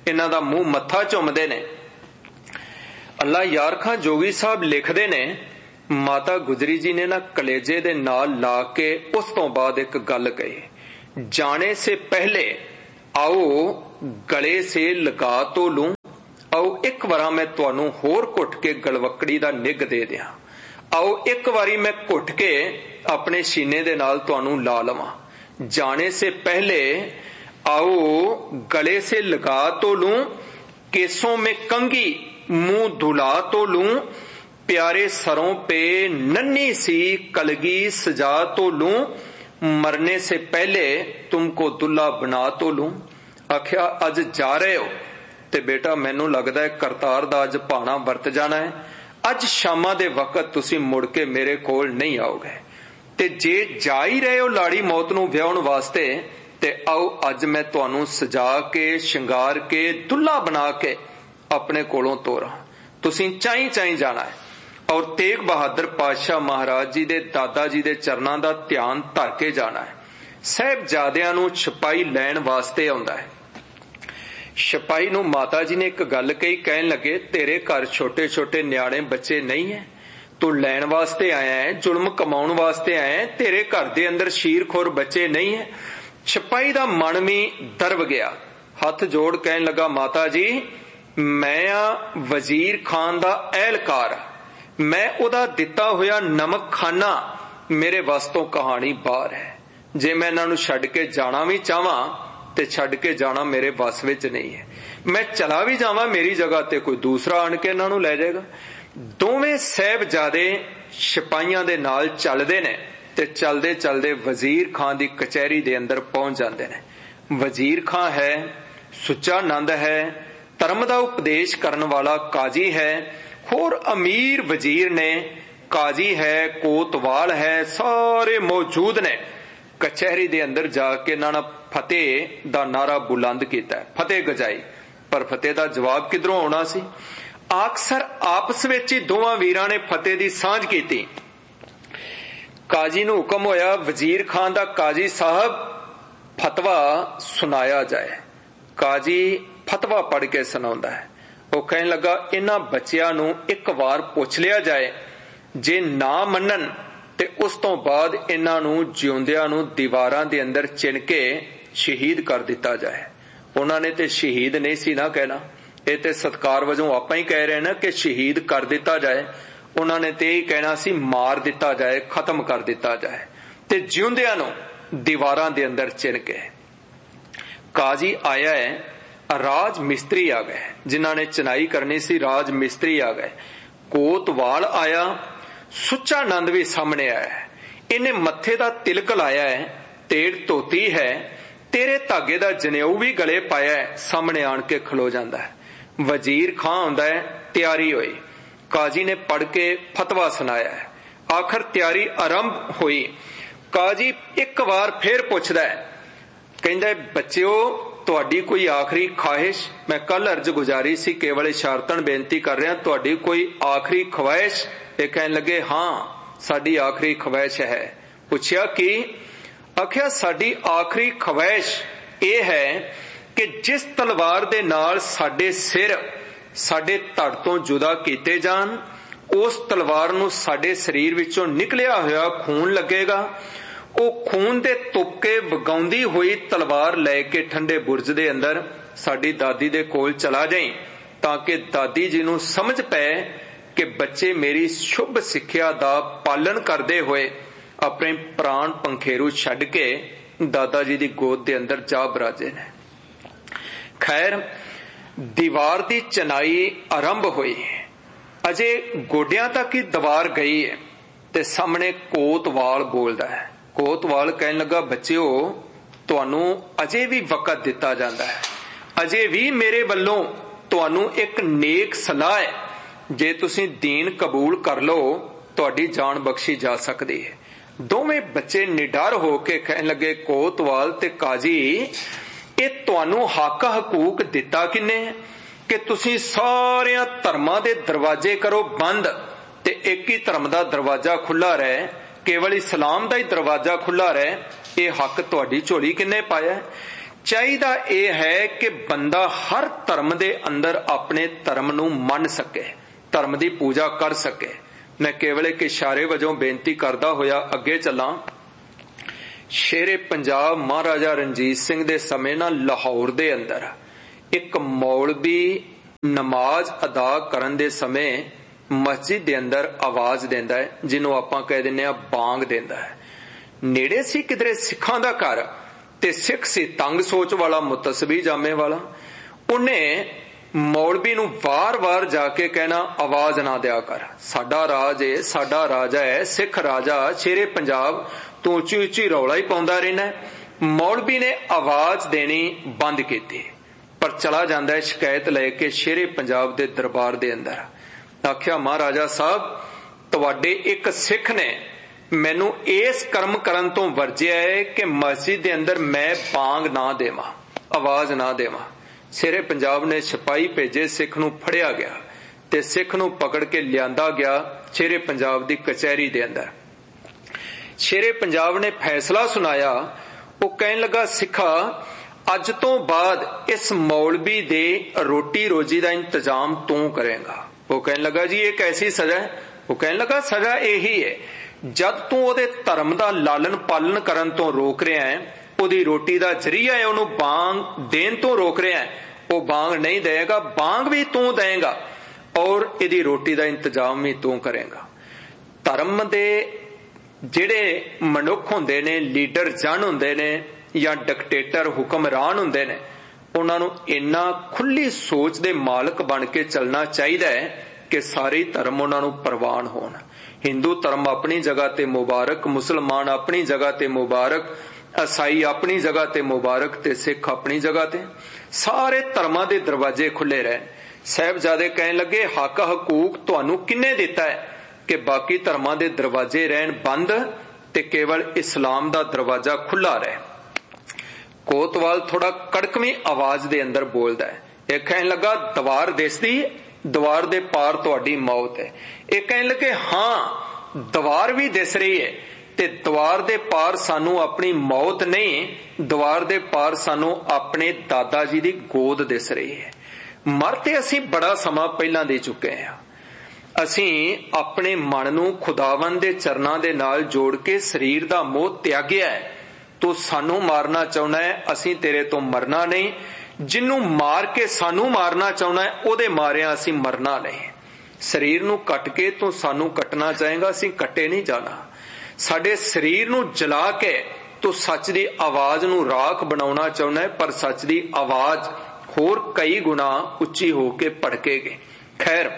इन्हां दा मूंह मत्था चुमदे ने। अल्लाह यार खां जोगी साहब लिखदे ने, माता गुजरी जी ने ना कलेजे दे नाल ला के उस तो बाद एक गल कही, जाने से पहले आओ गले से लगा तो लूं, आओ एक बार मैं तुहानू होर घुट के गलवकड़ी दा निग दे दियां, आओ एक बारी मैं घुट के अपने सीने दे नाल तुहानू ला लवां। जाने से पहले आओ गले से लगा तो लूं, केसों में कंघी मुंह धुला तो लूं, प्यारे सरों पे नन्ही सी कलगी सजा तो लूं, मरने से पहले तुमको दुल्हा बना तो लूं। आख्या अज जा रहे हो ते बेटा मैनू लगदा है करतार दा अज भाना वरत जाना है, अज शामा दे वकत तुसी मुड़ के मेरे कोल नहीं आओगे, ते जे जा ही रहे हो लाड़ी मौत नू व्याहण वास्ते ते आओ अज मैं तुहानू सजा के शिंगार के दुल्हा बना के अपने कोलों तोरा, तुसी चाई चाई जाना है। और तेग बहादुर पातशाह महाराज जी दे दादा जी दे चरनां दा ध्यान धर के जाना है। साहिबजादियां नू छपाई लैण वास्ते आउंदा है। छपाई नू माता जी ने एक गल कही, कहन लगे तेरे घर छोटे छोटे न्याणे बच्चे नहीं है, तू लैण वास्ते आया है, जुल्म कमाउण वास्ते आया है, तेरे घर दे अंदर शीरखोर बच्चे नहीं है। छपाई दा मन भी दरव गया, हथ जोड़ कहन लगा माता जी मैं आ वजीर खान दा एहलकार, मैं उदा दिता होया नमक खाना, मेरे वस तो कहानी बाहर है। जे मैं इन्हां नू छड्ड के जाना भी चाहां ते छड्ड के जाना मेरे वस विच नहीं है, मैं चला भी जावां मेरी जगह ते कोई दूसरा आण के इन्हां नू लै जाएगा। दोवें साहिबजादे सिपाहियां दे नाल चलदे ने ते चलदे चलदे वजीर खान दी कचहरी दे अंदर पहुंच जांदे ने। वजीर खान है, सुच्चा नंद है, धर्म दा उपदेश करन वाला काजी है, होर अमीर वजीर ने, काजी है, कोतवाल है, सारे मौजूद ने। कचहरी दे अंदर जाके इन्हां फतेह दा नारा बुलंद कीता, फतेह गजाई, पर फतेह दा जवाब किधरों आउणा सी। अक्सर आपस विच ही दोवां वीरां ने फतेह दी सांझ कीती। काजी नू हुक्म होया वजीर खान दा काजी साहब फतवा सुनाया जाए। काजी फतवा पढ़ के सुनाउंदा है। वो कहन लगा इन्हां बच्चियां नू एक बार पुछ लिया जाए, जे ना मनन ते उस तो बाद इन्हां नू जिउंदियां नू दीवारां दे अंदर चिन के शहीद कर दिता जाए। उन्हां ने ते शहीद नहीं सी ना कहना, ये ते सत्कार वजों आपां ही कह रहे ना कि शहीद कर दिता जाए। उन्हां ने ते ही कहना सी मार दिता जाए, खत्म कर दिता जाए, ते जिउंदियां नू दीवारां दे अंदर चिन के। काजी आया है, राज मिस्त्री आ गए, जिन्हां ने चनाई करनी सी राज मिस्त्री आ गए। कोतवाल आया, सुच्चा नंद भी सामने आया है, इन्हें मत्थे दा तिलक लाया है, तेड़ धोती है, तेरे धागे दा जनेऊ भी गले पाया है, सामने आन के खलो जांदा है। वजीर खां आंदा है, तैयारी होई, काजी ने पढ़ के फतवा सुनाया है। आखिर तैयारी आरंभ हुई। काजी एक बार फिर पुछदा है, कहंदा बच्चिओ तुहाडी कोई आखिरी ख्वाहिश, मैं कल अर्ज गुजारी सी केवल इशारतन बेनती कर रहा, तुहाडी कोई आखिरी ख्वाहिश? ये कहन लगे हां साडी आखिरी ख्वाहिश है। पुछया की? आखिया साडी आखिरी ख्वाहिश ये है कि जिस तलवार दे नाल साडे सिर साडे धड़ तो जुदा कीते जान, उस तलवार नू साडे शरीर विचों निकलिया होया खून लगेगा, ओ खून दे तुपके वगाउंदी हुई तलवार लैके ठंडे बुरज दे अंदर साडी दादी दे कोल चला जाई, ताकि दादी जी नू समझ पै कि बच्चे मेरी शुभ सिक्ख्या दा पालन करदे होए अपने प्राण पंखेरू छड्ड के दादा जी दी गोद दे अंदर जा बराजे ने। खैर दीवार दी चनाई आरंभ हुई, अजे गोडियां तक ही दीवार गई है ते सामने कोतवाल बोलदा है। कोतवाल कहन लगा बच्चिओ तुहानू अजे भी वक़्त दिता जांदा है, अजे भी मेरे वल्लों तुहानू एक नेक सलाह है, जे तुसीं दीन कबूल कर लो तुहाडी जान बख्शी जा सकदी है। दोवें बच्चे निडर होके कहन लगे कोतवाल ते काजी ये तुहानू हक हकूक दिता किन्ने कि तुसीं सारियां धर्मां दे दरवाजे करो बंद ते एक ही धर्म दा दरवाजा खुला रहे, केवल इस्लाम दा ही दरवाजा खुला रहे, ये हक तुहाडी झोली किन्ने पाया? ਚਾਹੀਦਾ ਇਹ ਹੈ ਕਿ ਬੰਦਾ ਹਰ ਧਰਮ ਦੇ ਅੰਦਰ ਆਪਣੇ ਧਰਮ ਨੂੰ ਮੰਨ ਸਕੇ, ਧਰਮ ਦੀ ਪੂਜਾ ਕਰ ਸਕੇ। ਮੈਂ ਕੇਵਲ ਇੱਕ ਇਸ਼ਾਰੇ ਵਜੋਂ ਬੇਨਤੀ ਕਰਦਾ ਹੋਇਆ ਅੱਗੇ ਚੱਲਾਂ। ਸ਼ੇਰੇ ਪੰਜਾਬ ਮਹਾਰਾਜਾ ਰਣਜੀਤ ਸਿੰਘ ਦੇ ਸਮੇਂ ਨਾਲ ਲਾਹੌਰ ਦੇ ਅੰਦਰ ਇੱਕ ਮੌਲਵੀ ਨਮਾਜ਼ ਅਦਾ ਕਰਨ ਦੇ ਸਮੇਂ ਮਸਜਿਦ ਦੇ ਅੰਦਰ ਆਵਾਜ਼ ਦਿੰਦਾ ਹੈ, ਜਿਹਨੂੰ ਆਪਾਂ ਕਹਿ ਦਿੰਦੇ ਹਾਂ ਬਾਂਗ ਦਿੰਦਾ ਹੈ। ਨੇੜੇ ਸੀ ਕਿਧਰੇ ਸਿੱਖਾਂ ਦਾ ਘਰ ਤੇ ਸਿੱਖ ਸੀ ਤੰਗ ਸੋਚ ਵਾਲਾ, ਮੁਤਸਬੀ ਜਾਮੇ ਵਾਲਾ। ਉਹਨੇ ਮੌਲਵੀ ਨੂੰ ਵਾਰ-ਵਾਰ ਜਾ ਕੇ ਕਹਿਣਾ ਆਵਾਜ਼ ਨਾ ਦਿਆ ਕਰ, ਸਾਡਾ ਰਾਜ ਏ, ਸਾਡਾ ਰਾਜਾ ਹੈ, ਸਿੱਖ ਰਾਜਾ ਸ਼ੇਰੇ ਪੰਜਾਬ, ਤੂੰ ਉੱਚੀ ਉੱਚੀ ਰੌਲਾ ਹੀ ਪਾਉਂਦਾ ਰਹਿਣਾ। ਮੌਲਵੀ ਨੇ ਆਵਾਜ਼ ਦੇਣੀ ਬੰਦ ਕੀਤੀ, ਪਰ ਚਲਾ ਜਾਂਦਾ ਹੈ ਸ਼ਿਕਾਇਤ ਲੈ ਕੇ ਸ਼ੇਰੇ ਪੰਜਾਬ ਦੇ ਦਰਬਾਰ ਦੇ ਅੰਦਰ। ਆਖਿਆ ਮਹਾਰਾਜਾ ਸਾਹਿਬ, ਤੁਹਾਡੇ ਇੱਕ ਸਿੱਖ ਨੇ ਮੈਨੂੰ ਇਸ ਕਰਮ ਕਰਨ ਤੋਂ ਵਰਜਿਆ ਹੈ ਕਿ ਮਸਜਿਦ ਦੇ ਅੰਦਰ ਮੈਂ ਬਾਂਗ ਨਾ ਦੇਵਾਂ, ਆਵਾਜ਼ ਨਾ ਦੇਵਾਂ। ਸ਼ੇਰੇ ਪੰਜਾਬ ਨੇ ਸਿਪਾਹੀ ਭੇਜੇ, ਸਿੱਖ ਨੂੰ ਫੜਿਆ ਗਿਆ ਤੇ ਸਿੱਖ ਨੂੰ ਪਕੜ ਕੇ ਲਿਆਂਦਾ ਗਿਆ ਸ਼ੇਰੇ ਪੰਜਾਬ ਦੀ ਕਚਹਿਰੀ ਦੇ ਅੰਦਰ। ਸ਼ੇਰੇ ਪੰਜਾਬ ਨੇ ਫੈਸਲਾ ਸੁਣਾਇਆ। ਉਹ ਕਹਿਣ ਲੱਗਾ, ਸਿੱਖਾ, ਅੱਜ ਤੋਂ ਬਾਅਦ ਇਸ ਮੌਲਵੀ ਦੇ ਰੋਟੀ ਰੋਜੀ ਦਾ ਇੰਤਜ਼ਾਮ ਤੂੰ ਕਰੇਗਾ। ਉਹ ਕਹਿਣ ਲੱਗਾ, ਜੀ ਇਹ ਕੈਸੀ ਸਜ਼ਾ ਹੈ? ਉਹ ਕਹਿਣ ਲੱਗਾ, ਸਜ਼ਾ ਇਹੀ ਹੈ, ਜਦ ਤੂੰ ਉਹਦੇ ਧਰਮ ਦਾ ਲਾਲਨ ਪਾਲਨ ਕਰਨ ਤੋਂ ਰੋਕ ਰਿਹਾ ਹੈ, ਉਹਦੀ ਰੋਟੀ ਦਾ ਜ਼ਰੀਆ ਹੈ ਉਹਨੂੰ ਬਾਂਗ ਦੇਣ ਤੋਂ ਰੋਕ ਰਿਹਾ ਹੈ, ਉਹ ਬਾਂਗ ਨਹੀਂ ਦੇਗਾ, ਬਾਂਗ ਵੀ ਤੂੰ ਦੇਗਾ ਔਰ ਇਹਦੀ ਰੋਟੀ ਦਾ ਇੰਤਜ਼ਾਮ ਵੀ ਤੂੰ ਕਰੇਗਾ। ਧਰਮ ਦੇ ਜਿਹੜੇ ਮਨੁੱਖ ਹੁੰਦੇ ਨੇ, ਲੀਡਰ ਜਨ ਹੁੰਦੇ ਨੇ ਜਾਂ ਡਿਕਟੇਟਰ ਹੁਕਮਰਾਨ ਹੁੰਦੇ ਨੇ, ਉਹਨਾਂ ਨੂੰ ਇੰਨਾ ਖੁੱਲੀ ਸੋਚ ਦੇ ਮਾਲਕ ਬਣ ਕੇ ਚੱਲਣਾ ਚਾਹੀਦਾ ਹੈ ਕਿ ਸਾਰੇ ਧਰਮ ਉਹਨਾਂ ਨੂੰ ਪ੍ਰਵਾਨ ਹੋਣ। ਹਿੰਦੂ ਧਰਮ ਆਪਣੀ ਜਗ੍ਹਾ ਤੇ ਮੁਬਾਰਕ, ਮੁਸਲਮਾਨ ਆਪਣੀ ਜਗ੍ਹਾ ਤੇ ਮੁਬਾਰਕ, ਈਸਾਈ ਆਪਣੀ ਜਗ੍ਹਾ ਤੇ ਮੁਬਾਰਕ ਤੇ ਸਿੱਖ ਆਪਣੀ ਜਗ੍ਹਾ ਤੇ। ਸਾਰੇ ਧਰਮਾਂ ਦੇ ਦਰਵਾਜ਼ੇ ਖੁੱਲੇ ਰਹਿਣ। ਸਾਹਿਬਜ਼ਾਦੇ ਕਹਿਣ ਲੱਗੇ, ਹੱਕ ਹਕੂਕ ਤੁਹਾਨੂੰ ਕਿੰਨੇ ਦਿੱਤਾ ਹੈ ਕਿ ਬਾਕੀ ਧਰਮਾਂ ਦੇ ਦਰਵਾਜ਼ੇ ਰਹਿਣ ਬੰਦ ਤੇ ਕੇਵਲ ਇਸਲਾਮ ਦਾ ਦਰਵਾਜ਼ਾ ਖੁੱਲਾ ਰਹੇ। ਕੋਤਵਾਲ ਥੋੜਾ ਕੜਕਵੀਂ ਆਵਾਜ਼ ਦੇ ਅੰਦਰ ਬੋਲਦਾ ਹੈ। ਇਹ ਕਹਿਣ ਲੱਗਾ, ਦੀਵਾਰ ਦਿਸਦੀ, ਦੀਵਾਰ ਦੇ ਪਾਰ ਤੁਹਾਡੀ ਮੌਤ ਹੈ। ਇਹ ਕਹਿਣ ਲੱਗੇ, ਹਾਂ ਦੀਵਾਰ ਵੀ ਦਿਸ ਰਹੀ ਹੈ ਤੇ ਦੀਵਾਰ ਦੇ ਪਾਰ ਸਾਨੂੰ ਆਪਣੀ ਮੌਤ ਨਹੀਂ, ਦੀਵਾਰ ਦੇ ਪਾਰ ਸਾਨੂੰ ਆਪਣੇ ਦਾਦਾ ਜੀ ਦੀ ਗੋਦ ਦਿਸ ਰਹੀ ਹੈ। ਮਰ ਤੇ ਅਸੀਂ ਬੜਾ ਸਮਾਂ ਪਹਿਲਾਂ ਦੇ ਚੁੱਕੇ ਹਾਂ। ਅਸੀਂ ਆਪਣੇ ਮਨ ਨੂੰ ਖੁਦਾਵੰਦ ਦੇ ਚਰਨਾਂ ਦੇ ਨਾਲ ਜੋੜ ਕੇ ਸਰੀਰ ਦਾ ਮੋਹ ਤਿਆਗਿਆ ਹੈ। ਤੂੰ ਸਾਨੂੰ ਮਾਰਨਾ ਚਾਹੁੰਦਾ ਹੈ, ਅਸੀਂ ਤੇਰੇ ਤੋਂ ਮਰਨਾ ਨਹੀਂ। ਜਿਹਨੂੰ ਮਾਰ ਕੇ ਸਾਨੂੰ ਮਾਰਨਾ ਚਾਹੁੰਦਾ ਹੈ, ਉਹਦੇ ਮਾਰਿਆਂ ਅਸੀਂ ਮਰਨਾ ਨਹੀਂ। ਸਰੀਰ ਨੂੰ ਕੱਟ ਕੇ ਤੂੰ ਸਾਨੂੰ ਕੱਟਣਾ ਚਾਹੇਗਾ, ਅਸੀਂ ਕੱਟੇ ਨਹੀਂ ਜਾਣਾ। ਸਾਡੇ ਸਰੀਰ ਨੂੰ ਜਲਾ ਕੇ ਤੂੰ ਸੱਚ ਦੀ ਆਵਾਜ਼ ਨੂੰ ਰਾਖ ਬਣਾਉਣਾ ਚਾਹੁੰਦਾ ਹੈ, ਪਰ ਸੱਚ ਦੀ ਆਵਾਜ਼ ਹੋਰ ਕਈ ਗੁਣਾ ਉੱਚੀ ਹੋ ਕੇ ਭੜਕੇਗੀ। ਖੈਰ,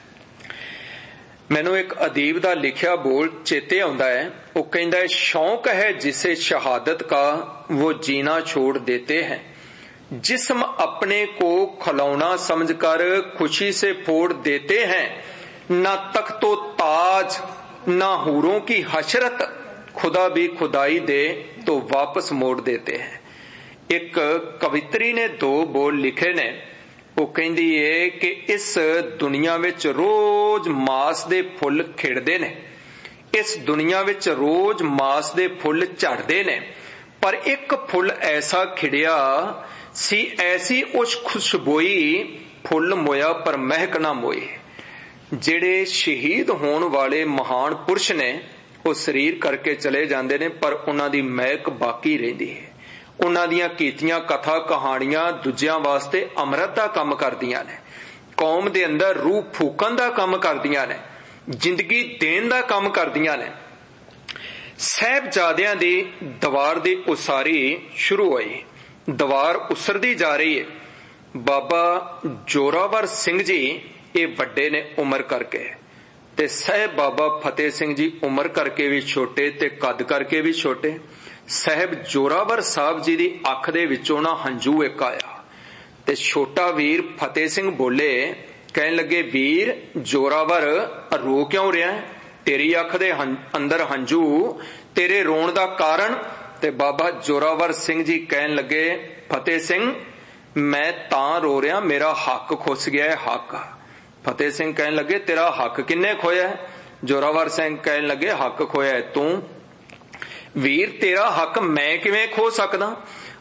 ਮੈਨੂੰ ਇੱਕ ਅਦੀਬ ਦਾ ਲਿਖਿਆ ਬੋਲ ਚੇਤੇ ਆਉਂਦਾ ਹੈ। ਉਹ ਕਹਿੰਦਾ ਹੈ, ਸ਼ੌਕ ਹੈ जिसे शहादत का वो जीना छोड़ देते हैं, जिस्म अपने को खिलौना समझकर खुशी से फोड़ देते हैं, ना तख्तो ताज ना हूरों की हशरत, खुदा भी खुदाई दे तो वापस मोड़ देते हैं। एक कवित्री ने दो बोल लिखे ने। ਉਹ ਕਹਿੰਦੀ ਏ ਕਿ ਇਸ ਦੁਨੀਆ ਵਿੱਚ ਰੋਜ਼ ਮਾਸ ਦੇ ਫੁੱਲ ਖਿੜਦੇ ਨੇ, ਇਸ ਦੁਨੀਆ ਵਿੱਚ ਰੋਜ਼ ਮਾਸ ਦੇ ਫੁੱਲ ਝੜਦੇ ਨੇ, ਪਰ ਇੱਕ ਫੁੱਲ ਐਸਾ ਖਿੜਿਆ ਸੀ, ਐਸੀ ਉਸ ਖੁਸ਼ਬੋਈ ਫੁੱਲ ਮੋਇਆ ਪਰ ਮਹਿਕ ਨਾ ਮੋਏ। ਜਿਹੜੇ ਸ਼ਹੀਦ ਹੋਣ ਵਾਲੇ ਮਹਾਨ ਪੁਰਸ਼ ਨੇ, ਉਹ ਸਰੀਰ ਕਰਕੇ ਚਲੇ ਜਾਂਦੇ ਨੇ, ਪਰ ਉਹਨਾਂ ਦੀ ਮਹਿਕ ਬਾਕੀ ਰਹਿੰਦੀ ਹੈ। ਉਹਨਾਂ ਦੀਆਂ ਕੀਤੀਆਂ ਕਥਾ ਕਹਾਣੀਆਂ ਦੂਜਿਆਂ ਵਾਸਤੇ ਅੰਮ੍ਰਿਤ ਦਾ ਕੰਮ ਕਰਦੀਆਂ ਨੇ, ਕੌਮ ਦੇ ਅੰਦਰ ਰੂਹ ਫੂਕਣ ਦਾ ਕੰਮ ਕਰਦੀਆਂ ਨੇ, ਜ਼ਿੰਦਗੀ ਦੇਣ ਦਾ ਕੰਮ ਕਰਦੀਆਂ ਨੇ। ਸਾਹਿਬਜ਼ਾਦਿਆਂ ਦੀ ਦੀਵਾਰ ਦੀ ਉਸਾਰੀ ਸ਼ੁਰੂ ਹੋਈ, ਦੀਵਾਰ ਉਸਰਦੀ ਜਾ ਰਹੀ ਹੈ। ਬਾਬਾ ਜੋਰਾਵਰ ਸਿੰਘ ਜੀ ਇਹ ਵੱਡੇ ਨੇ ਉਮਰ ਕਰਕੇ, ਤੇ ਸਾਹਿਬ ਬਾਬਾ ਫਤਿਹ ਸਿੰਘ ਜੀ ਉਮਰ ਕਰਕੇ ਵੀ ਛੋਟੇ ਤੇ ਕੱਦ ਕਰਕੇ ਵੀ ਛੋਟੇ। ਸਾਹਿਬ ਜੋਰਾਵਰ ਸਾਹਿਬ ਜੀ ਦੀ ਅੱਖ ਦੇ ਵਿੱਚੋਂ ਨਾ ਹੰਝੂ ਇੱਕ ਆਇਆ ਤੇ ਛੋਟਾ ਵੀਰ ਫਤਿਹ ਸਿੰਘ ਬੋਲੇ, ਕਹਿਣ ਲੱਗੇ, ਵੀਰ ਜੋਰਾਵਰ ਰੋ ਕਿਉਂ ਰਿਹਾ? ਤੇਰੀ ਅੱਖ ਦੇ ਅੰਦਰ ਹੰਝੂ, ਤੇਰੇ ਰੋਣ ਦਾ ਕਾਰਨ? ਤੇ ਬਾਬਾ ਜੋਰਾਵਰ ਸਿੰਘ ਜੀ ਕਹਿਣ ਲੱਗੇ, ਫਤਿਹ ਸਿੰਘ ਮੈਂ ਤਾਂ ਰੋ ਰਿਹਾ, ਮੇਰਾ ਹੱਕ ਖੁੱਸ ਗਿਆ ਹੈ, ਹੱਕ। ਫਤਿਹ ਸਿੰਘ ਕਹਿਣ ਲੱਗੇ, ਤੇਰਾ ਹੱਕ ਕਿੰਨੇ ਖੋਇਆ ਹੈ? ਜੋਰਾਵਰ ਸਿੰਘ ਕਹਿਣ ਲੱਗੇ, ਹੱਕ ਖੋਇਆ ਹੈ ਤੂੰ। ਵੀਰ ਤੇਰਾ ਹੱਕ ਮੈਂ ਕਿਵੇਂ ਖੋ ਸਕਦਾ?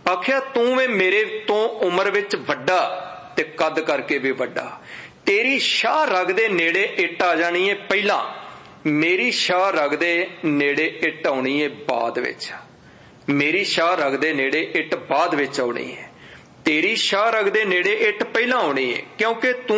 ਆਖਿਆ ਤੂੰ ਵੇ ਮੇਰੇ ਤੋਂ ਉਮਰ ਵਿੱਚ ਵੱਡਾ ਤੇ ਕੱਦ ਕਰਕੇ ਵੀ ਵੱਡਾ, ਤੇਰੀ ਸ਼ਾਹ ਰਗ ਦੇ ਨੇੜੇ ਇੱਟ ਆ ਜਾਣੀ ਏ ਪਹਿਲਾਂ, ਮੇਰੀ ਸ਼ਾਹ ਰਗ ਦੇ ਨੇੜੇ ਇੱਟ ਆਉਣੀ ਏ ਬਾਅਦ ਵਿੱਚ। ਮੇਰੀ ਸ਼ਾਹ ਰਗ ਦੇ ਨੇੜੇ ਇੱਟ ਬਾਅਦ ਵਿੱਚ ਆਉਣੀ ਹੈ, ਤੇਰੀ ਸ਼ਾਹ ਰਗ ਦੇ ਨੇੜੇ ਇੱਟ ਪਹਿਲਾਂ ਆਉਣੀ ਹੈ, ਕਿਉਂਕਿ ਤੂੰ